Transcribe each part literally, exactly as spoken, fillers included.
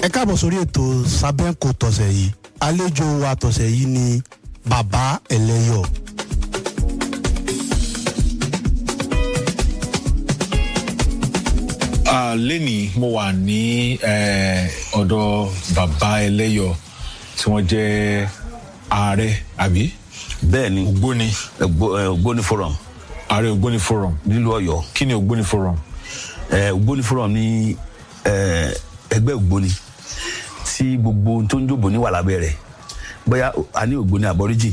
ẹ káàbọ̀ sórí ètò Sabenco tọ̀sẹ̀ yìí. Àlejò wa tọ̀sẹ̀ yìí ni Bàbá Ẹlẹ́yọ̀. Uh, lẹ́nìí mo wà ní ọ̀dọ̀ Bàbá Ẹlẹ́yọ̀ tí wọ́n jẹ́ ààrẹ àbí. Bẹ́ẹ̀ni, Ògbóni Ògbóni forum. ààrẹ Ògbóni forum nílùú Ọ̀yọ́. kí ni Ògbóni forum? Ògbóni forum ní ẹgbẹ́ Ògbóni tí gbogbo tó ń jòbó ní wà lábẹ́ rẹ̀. Bóyá a ní Ògbóni aborigine,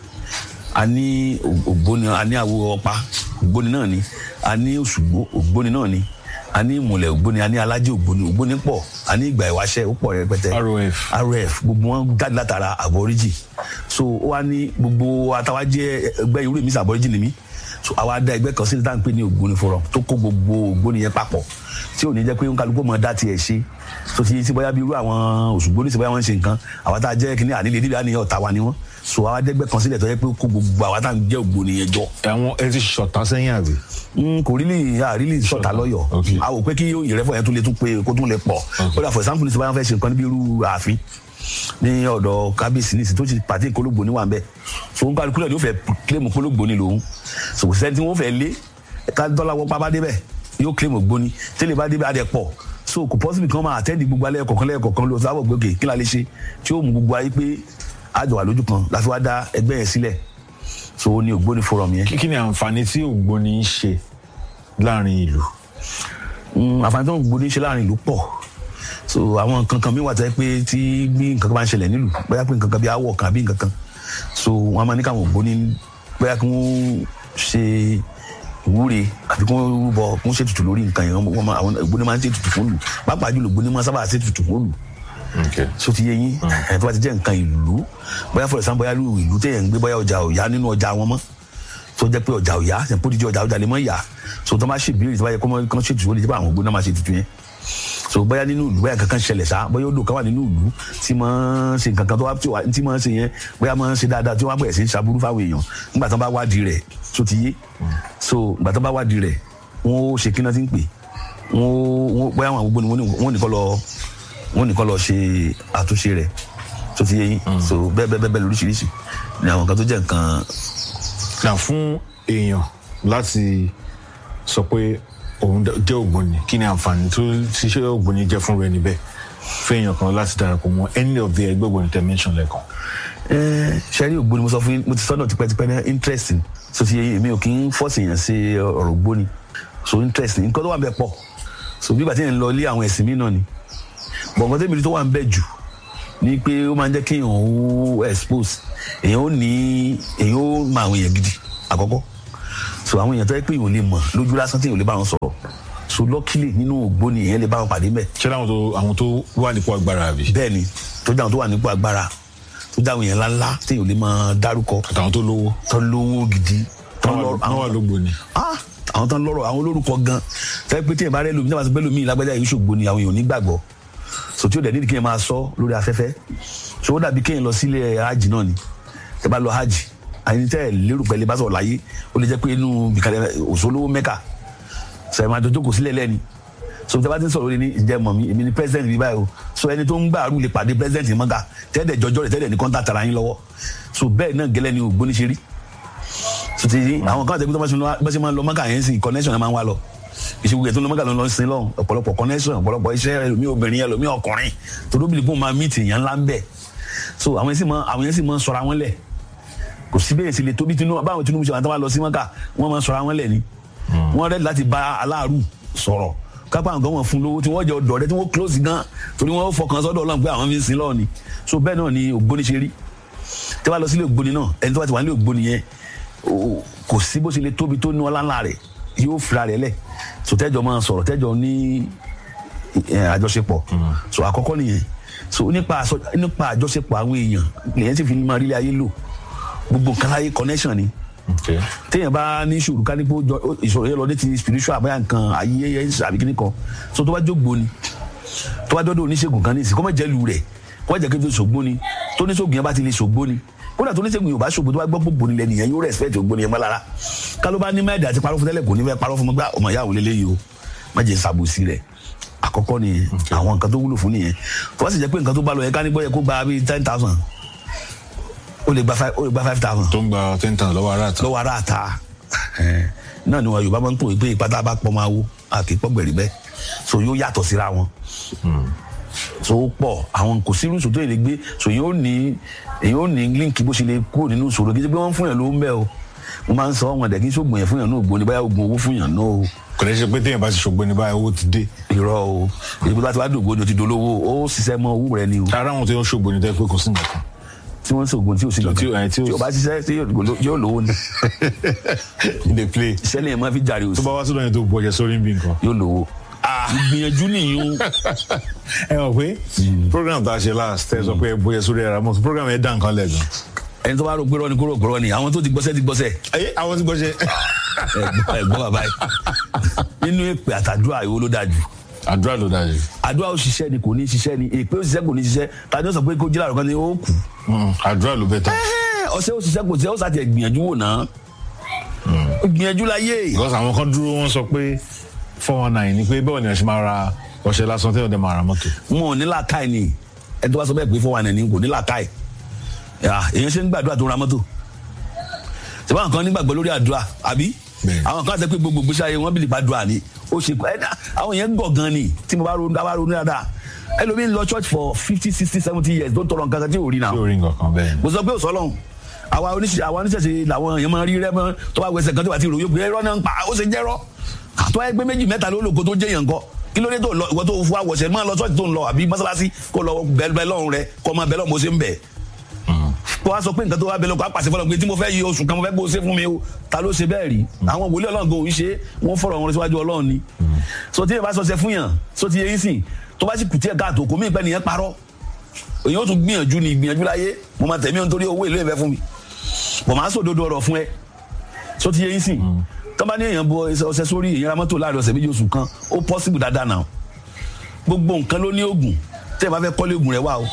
a ní Ògbóni, a ní àwo ọ̀pá Ògbóni náà ni, a ní Òṣùgbó Ògbóni náà ni, a ní ìmùlẹ̀ Ògbóni, a ní alájẹ Ògbóni. Ògbóni pọ̀, a ní ìgbà ìwáṣẹ̀ ó pọ̀ rẹpẹtẹ. R O F R O F gbogbo wọn jáde látara aborigine. So ó wá ní gbogbo àtàwọn jẹ́ ẹgbẹ́ ìwúrẹ́ mi sí aborigine mi. So àwa dá ẹgbẹ́ kan sílẹ̀ tá à ń pè ní Ògbóni forum tó kó gbogbo Ògbóni yẹn papọ̀ tí ò ní jẹ́ pé kálukú mọ̀ dá tiẹ̀ ṣe. So ti ti bóyá bí irú àwọn Òṣùgbó ní ti bóyá wọ́n ń ṣe nǹkan, àwa tá a jẹ́ kíní ànílé níbi àníyàn ọ̀tá wa ni wọ́n. So àwa dẹ́gbẹ́ kan sílẹ̀ tó yẹ pé kó gbogbo àwa tá à ń jẹ́ Ògbóni yẹn jọ. àwọn ẹ ti ṣọ̀tá sẹ́yìn àbí. kò rí lè à rí lè ṣọ̀tá lọ́yọ̀. a wò pé kí ìrẹ́fọ̀ yẹn tún lè tún pé kó tún lè pọ̀. ó dà for example ní ti bóyá wọ́n fẹ́ ṣe nǹkan níbi irú ààfin ní ọ̀dọ̀ kábíyèsí ní ìsìn tó ti pàtí ìkólógbò ní wà ń bẹ̀. So nǹkan àdúgbò ni ó fẹ́ kílèmù kólógbò ní lòun. So sẹ́ni tí wọ́n fẹ́ lé ká dọ́là wọ́n pa bá débẹ̀ yóò kílèmù Ògbóni tẹ́lẹ̀ bá débẹ̀ adẹ̀ pọ̀. So kò possible kan máa àtẹ́ndì gbogbo alẹ́ kọ̀ọ̀kan lẹ́ẹ̀kọ̀ọ̀kan lọ sábà gbòkè kí la lè ṣe tí ó mú gbogbo ayé pé àjọ wà lójú kan láti wá dá ẹgbẹ́ yẹn sílẹ̀. So ó ní Ògbóni forum yẹn. kí ni àǹfààní tí Ògbóni ń ṣe láàrin ìlú? àǹfààní tí Ògbóni ń ṣe láàrin ìlú pọ̀. So àwọn nǹkan kan mi wà tẹ́ pé tí bí nǹkan kan bá ń ṣẹlẹ̀ nílùú bóyá pé nǹkan kan bí awọ kan àbí nǹkan kan, so wọ́n máa ní káwọn Ògbóni bóyá kí wọ́n ṣe ìwúre àbí kí wọ́n rúbọ kí wọ́n ṣètùtù lórí nǹkan yẹn. wọ́n máa àwọn Ògbóni máa ń ṣètùtù fún lù, pàápàá jùlọ Ògbóni máa sábà ṣètùtù fún lù. So ti yé yín ẹ̀ tó bá ti jẹ́ nǹkan ìlú, bóyá for example bóyá ìlú téèyàn ń gbé bóyá ọjà ò yá nínú ọjà wọn mọ́, tó jẹ́ pé ọjà ò yá ṣe pé dídí ọjà ọjà lè mọ́ yá. So tó máa ṣe ìbéèrè tó bá yẹ kó máa ṣètùtù ó lè jẹ́ pé àwọn Ògbóni máa ṣètùtù yẹn. So bóyá nínú ìlú bóyá kankan ṣẹlẹ̀ sá, bóyá odò kan wà nínú ìlú tí máa ń ṣe nǹkan kan tó wá tí máa ń ṣe yẹn bóyá máa ń ṣe dáadáa tí wọ́n á bẹ̀rẹ̀ sí ń ṣàbúrú fáwọn èèyàn nígbà tó bá wádìí rẹ̀. So ti yé, so nígbà tó bá wádìí rẹ̀ wọ́n ó ṣe kí náà ti ń pè wọ́n bóyá àwọn Ògbóni wọ́n nìkan lọ wọ́n nìkan lọ ṣe àtúnṣe rẹ̀. So ti yé yín, so bẹ́ẹ̀ bẹ́ẹ̀ bẹ́ẹ̀ lóríṣiríṣi ni àwọn kan tó jẹ́ nǹkan. Là fún èèyàn láti sọ pé òun jẹ́ Ògbóni, kí ni àǹfààní tó ṣiṣẹ́ Ògbóni jẹ́ fún rẹ níbẹ̀ fún èèyàn kan láti darapọ̀ mọ́ any of the ẹgbẹ́ Ògbóni tẹ́ mention lẹ́ẹ̀kan? ṣẹ́rí Ògbóni mo sọ fún yín, mo ti sọ́nà tipẹ́tipẹ́ ní interesting. So ti yé èmi ò kí ń fọ́ọ̀sì èèyàn sí ọ̀rọ̀ Ògbóni. So interesting nǹkan tó wà ń bẹ pọ̀. So bí ìgbà tí èèyàn lọ ilé àwọn ẹ̀sìn mi náà ni, bọ̀ nǹkan tẹ́mi tó wà ń bẹ jù ni pé ó máa ń jẹ́ kí èèyàn ó expose èèyàn ó ní èèyàn ó mọ àwọn èèyàn gidi àkọ́kọ́. So àwọn èèyàn tó yẹ pé èèyàn ò lè mọ̀ lójú lásán tí èèyàn ò lè bá wọn sọ̀rọ̀. So luckily nínú Ògbóni èèyàn lè bá wọn pàdé mẹ́. ṣé láwọn tó àwọn tó wà nípò agbára àbí? Bẹ́ẹ̀ni, tó jẹ́ àwọn tó wà nípò agbára, tó jẹ́ àwọn èèyàn ńláńlá tí èèyàn ò lè máa dárúkọ. àtàwọn tó lówó. tó lówó gidi. àwọn wà l'Ògbóni. ah àwọn tán lọ́rọ̀ àwọn olórúkọ gan tẹ́ pé tí èèyàn bá rẹ́ lómi tí wọ́n bá sọ pé lómi lágbájá yìí ṣògbóni àwọn èèyàn nígbàgbọ́. So tí ó dẹ̀ nídìí kéèyàn máa sọ lórí afẹ́fẹ́. So ó dàbí kéèyàn lọ sílé hajj náà ni, tẹ́ bá lọ hajj àyìn tẹ́ lérò pẹ̀lú bá sọ̀rọ̀ láyé ó lè jẹ́ pé inú bìkàlẹ̀ òṣòlówó Mẹ́kà sọ̀rọ̀ máa dojó kò sílẹ̀ lẹ́ni. So tí a bá ti ń sọ̀rọ̀ lórí ní ìjẹ́ mọ̀ mi èmi ni president bí báyìí o, so ẹni tó ń gbàrú lè pàdé president Mẹ́kà tẹ́ẹ̀dẹ̀ jọjọ́ rẹ̀ tẹ́ẹ̀dẹ̀ ní contact ara yín lọ́wọ́. So bẹ́ẹ̀ náà gẹ́lẹ́ ni Ògbóni ṣe rí. So ti àwọn kan tẹ́gbẹ́ tó bá ṣe máa lọ Mẹ́kà yẹn sìn connection máa ń wá lọ, ìṣègùn tó lọ Mẹ́kà lọ sí lọ ọ̀pọ̀lọpọ̀ connection ọ̀pọ̀lọpọ̀ iṣẹ́ ẹlòmíì obìnrin ẹlòmíì ọkùnrin tó dóbìlì kó máa meet èèyàn ńlá ń bẹ̀. So àwọn yẹn sì máa àwọn yẹn sì máa sọ̀rọ̀ àwọn lẹ̀, kò sí bẹ́ẹ̀ sì lè tóbi Tinubu báwọn Tinubu ṣe wà tó bá lọ sí Mẹ́kà wọ́n máa sọ̀rọ̀ àwọn lẹ̀ ni wọ́n rẹ̀ láti bá aláàrù sọ̀rọ̀ kápá nǹkan wọn fún lówó tí wọ́n jẹ ọ̀dọ̀ rẹ tí wọ́n close gan torí wọ́n fọkàn sọ́dọ̀ Ọlọ́run pé àwọn fi ń sin lọ́ọ̀ ni. So bẹ́ẹ̀ náà ni Ògbóni ṣe rí. tí wọ́n lọ sílé Ògbóni náà ẹni tó bá ti wà nílé Ògbóni yẹn kò sí bó ṣe lè tóbi tó ní ọlá ńlá rẹ̀ yóò fira rẹ̀ lẹ̀. So tẹ́jọ́ máa sọ̀rọ̀ tẹ́jọ́ ní àjọṣepọ̀. So àkọ́kọ́ nìyẹn. So nípa nípa àjọṣepọ̀ àwọn èèyàn lèyẹn sì fi máa rí ilé ayé lò gbogbo nǹkan láyé connection ni. téèyàn bá ní ìṣòro ká ní pé ìṣòro yẹn lọ ní ti spiritual àbáyà nǹkan ayé yẹn àbí kíní kan. So tó bá jógbó ni tó bá dọ́dọ̀ oníṣègùn kan ní ìsìn kó má jẹ́ lu rẹ̀ kó má jẹ́ kí n tó ṣògbó ni tó oníṣègùn yẹn bá ti lè ṣògbó ni kódà tó oníṣègùn yóò bá ṣògbó tó bá gbọ́ gbogbo nílẹ̀ nìyẹn yóò respect Ògbóni yẹn mọ́ lára. ká ló bá ní mẹ́ẹ̀dì àti parọ́ fún tẹ́lẹ̀ kò ní fẹ́ parọ́ fún mi gbá ọmọ ìyá òun lélẹ́yìí o má jẹ́ ṣàbòsí rẹ̀ àkọ́kọ́ nìyẹn àwọn nǹkan tó wúlò fún nìyẹn tó bá sì jẹ́ pé nǹkan tó bá lọ yẹ ká ní bóyá kó gba bíi ten thousand ó lè gba five ó lè gba five thousand. tó ń gba ten thousand lọ́wọ́ ara àta. lọ́wọ́ ara àta náà ni wọn Yorùbá máa ń pò pé ìpátá bá pọ̀ máa wo àkìpọ̀ gbẹ̀rì bẹ́ẹ̀ so yóò yàtọ̀ síra wọn so ó pọ̀ àwọn kò sí irú ìṣòro tó yẹ lè gbé so yóò ní èyàn ò ní líǹkì bó ṣe lè kúrò nínú ìṣòro kí n ṣe pé wọ́n fún yàn ló ń bẹ́ o mo máa ń sọ wọn dẹ̀ kí n ṣògbọ́n yẹn fún yàn náà ògbóni báyà oògùn owó fún yàn náà o. kò lè ṣe pé téèyàn bá ti ṣògbóni báyà owó ti dé. irọ́ o èyí bá ti wá dògbò ni o ti dolówó ó ṣiṣẹ́ mọ́ owó rẹ ni o. ara àwọn tó ń ṣògbóni tẹ́ pé kò sí nǹkan. tí wọ́n ń ṣògbóni tí ò sí nǹkan tí ò bá ṣiṣẹ́ tí yóò lówó ni. dey play. iṣẹ́ lẹ́yìn máa fi jàre òsì. tó bá wá sódò yẹn tó bọ̀jẹ̀ sórí bí nǹkan. yóò lówó. ìgbìyànjú nìyó. ẹ mọ̀ pé program tá a ṣe last ẹ sọ pé bọ̀jẹ̀ sórí ẹ̀rọ mọ́tò program yẹn dá nǹkan lẹ́gàn. ẹni tó bá rò pé rọ́ọ̀ni kó rò pé rọ́ọ̀ni àwọn tó ti gbọ́sẹ̀ ti gbọ́sẹ̀. ayé àwọn ti gbọ́sẹ̀. ẹ̀gbọ́n bàbá yìí nínú èpè àtàdúrà ìwọ ló dájú. àdúrà ló dájú. àdúrà ó ṣiṣẹ́ ni kò ní ṣiṣẹ́ ni èpè ó ṣiṣẹ́ kò ní ṣiṣẹ́ tàbí ó sọ pé kó jí láàrọ̀ kan ni ó kù. àdúrà ló bẹ tán. ọ̀sẹ̀ ó ṣiṣẹ́ kò ṣiṣẹ́ ó ṣàtì gbìyànjú wò náà. gbìyànjú láyé. because àwọn kan dúró wọn sọ pé four one nine ni pé bẹ́ẹ̀ ni wọ́n ṣe máa ra ọṣẹ lásán tẹ́wọ̀n dẹ̀ máa ra mọ́tò. wọn ò ní làákàyè ni ẹni tó bá sọ bẹ́ẹ̀ pé four one nine ni kò ní làákàyè èèyàn ṣe ń gbàdúrà tó ra mọ́tò ṣùgbọ́n àwọn kan nígbàgbọ́ lórí àdúrà àbí àwọn kan àti pé gbogbo gbèsè ayé wọn bìlì gbàdúrà ni ó ṣe àwọn yẹn ń gọ̀ gan ni tí mo bá ronú dábàá ronú dáadáa ẹlòmíín lọ church for fifty sixty seventy years tó tọrọ nǹkan kan tí ò rí náà tí ò rí nǹkan kan bẹ́ẹ̀. mo sọ pé ò sọlọ́hún àwa oníṣẹ̀ṣe làwọn èèyàn máa rí rẹ́ mọ́ tó bá wẹsẹ̀ kan tó bá ti ròyìn pé ẹ̀rọ náà ń pa ó ṣe jẹ́rọ́ àtọ́ ẹgbẹ́ méjì mẹ́ta ló lòkó tó jẹ́ yàn kọ́ kí ló dé tó lọ ìwọ tó fún àwọ̀ṣẹ̀ máa lọ church tó ń lọ àbí mọ́sálásí kó lọ bẹ́ẹ̀ lọ́run rẹ kó máa bẹ́ẹ̀ lọ́run bó ṣe ń bẹ̀ kó wá sọ pé nǹkan tó wá bẹ lọ kó apàṣẹ fọlọ pé tí mo fẹ́ yí oṣù kan mo fẹ́ gbó ṣe fún mi o ta ló ṣe bẹ́ẹ̀ rí àwọn wòlíì Ọlọ́run kò ń ṣe wọ́n fọ̀rọ̀ wọn síwájú Ọlọ́run ni so tí yẹn bá sọ ṣe fún yàn so ti yẹ yín sìn tó bá sì kù tí ẹ káàtó kò mí ìpẹ́ nìyẹn parọ́ èyí ó tún gbìyànjú ni gbìyànjú láyé mo máa tẹ̀mí nítorí owó èlé ìfẹ́ fún mi bọ̀ máa sọ òdodo ọ̀rọ̀ fún ẹ so ti yẹ yín sìn tó bá ní èèyàn bọ ọṣẹ sórí èèyàn ra mọ́tò láàrin ọ̀sẹ̀ méjì oṣù kan ó possible dáadáa náà gbogbo nǹkan ló ní oògùn tẹ́ ẹ bá fẹ́ kọ́lé oògùn rẹ wá o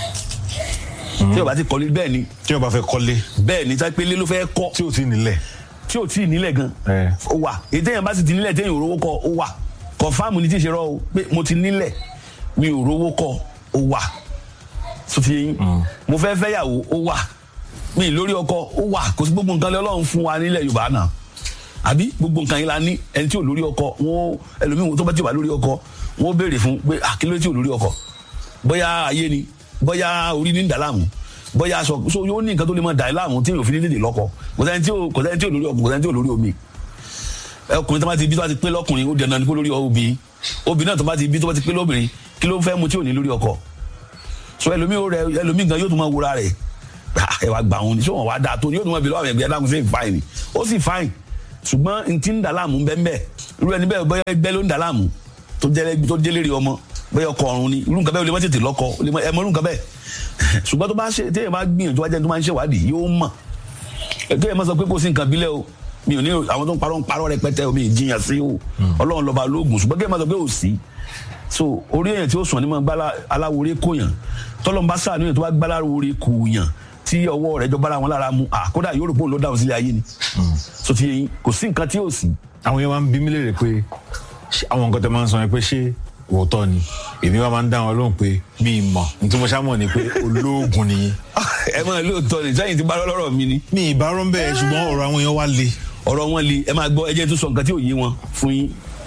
tí o bá ti kọ́lé bẹ́ẹ̀ ni. tí o bá fẹ́ kọ́lé. bẹ́ẹ̀ ni táyé pé lé ló fẹ́ kọ́. tí o ti nílẹ̀. tí o ti nílẹ̀ gan. ó wà èyí téèyàn bá sì ti nílẹ̀ téèyàn ò rówó kọ́ ó wà kọ̀fáàmù ni tí ì ṣe rọ o pé mo ti nílẹ̀ mi ò rówó kọ́ ó wà sọfí yín mo fẹ́ fẹ́yàwó ó wà mi lórí ọkọ ó wà kò sí gbogbo nǹkan lé Ọlọ́run fún wa nílẹ̀ Yorùbá náà àbí gbogbo nǹkan yìí la ní ẹni tí ò lórí ọkọ wọn ẹlòmíì tó bá ti wà lórí ọkọ wọn ó béèrè fún pé àkílẹ̀ tí ò lórí ọkọ bóyá ayé ni bóyá orí ní dàlámù bóyá aṣọ so yóò ní nǹkan tó lè máa dà í láàmú tí yóò fi ní tètè lọ́kọ kò sẹ́ni tí ò kò sẹ́ni tí ò lórí ọkọ kò sẹ́ni tí ò lórí omi ọkùnrin tó bá ti bí tó bá ti pé lọ́kùnrin ó dandan ní kó lórí obìnrin obìnrin náà tó bá ti bí tó bá ti pé lóbìnrin kí ló fẹ́ mu tí ò ní lórí ọkọ so ẹlòmíì ó rẹ ẹlòmíì gan yóò tún máa wúra rẹ̀ ẹ wá gbà wọn ni sọ wọn wá dáa tó ní yóò tún máa bí lọ́wọ́ ẹgbẹ́ dáhùn sí fine ó sì fine ṣùgbọ́n n ti ń dà láàmú bẹ́ẹ̀ irú ẹni bẹ́ẹ̀ bóyá ẹgbẹ́ ló ń dà láàmú tó jẹ́ lérí ọmọ bóyá ọkọ ọ̀run ni irú nǹkan bẹ́ẹ̀ ó lè má tètè lọ́kọ ẹ mọ irú nǹkan bẹ́ẹ̀ ṣùgbọ́n tó bá ṣe téèyàn bá gbìyànjú wájú ẹni tó máa ń ṣèwádìí yóò mọ̀ téèyàn máa sọ pé kò sí nǹkan bílẹ̀ o mi ò ní àwọn tó ń parọ́ ń parọ́ rẹpẹtẹ omi ìjìyàn sí o Ọlọ́run lọ́ba lóògùn ṣùgbọ́n kéèyàn máa sọ pé ò sí so orí èèyàn tí ó sùn ní máa gbá aláwòrè kóyàn tọ́lọ́n bá sáà níyàn tó bá gbá aláwòrè kóyàn tí ọwọ́ rẹ̀ jọ bára wọn lára mu àkódà yóò rò pé òun ló dáhùn sílé ayé ni so ti yẹn kò sí nǹkan tí ò sí. àwọn yẹn máa ń bí mi léèrè pé àwọn nǹkan tẹ máa ń sọ yẹn pé ṣé òótọ́ ni èmi wá máa ń dá wọn lóhùn pé mi mọ̀ nítorí mo ṣáà mọ̀ ni pé olóògùn nìyí. ẹ máa lóòótọ́ ni sẹ́yìn ti bá lọ́rọ̀ mi ni. mi ìbárọ̀ ń bẹ̀ ṣùgbọ́n ọ̀rọ̀ àwọn èèyàn wá le. ọ̀rọ̀ wọn le ẹ máa gbọ́ ẹ jẹ́ tó sọ nǹkan tí ò yé wọn fún yín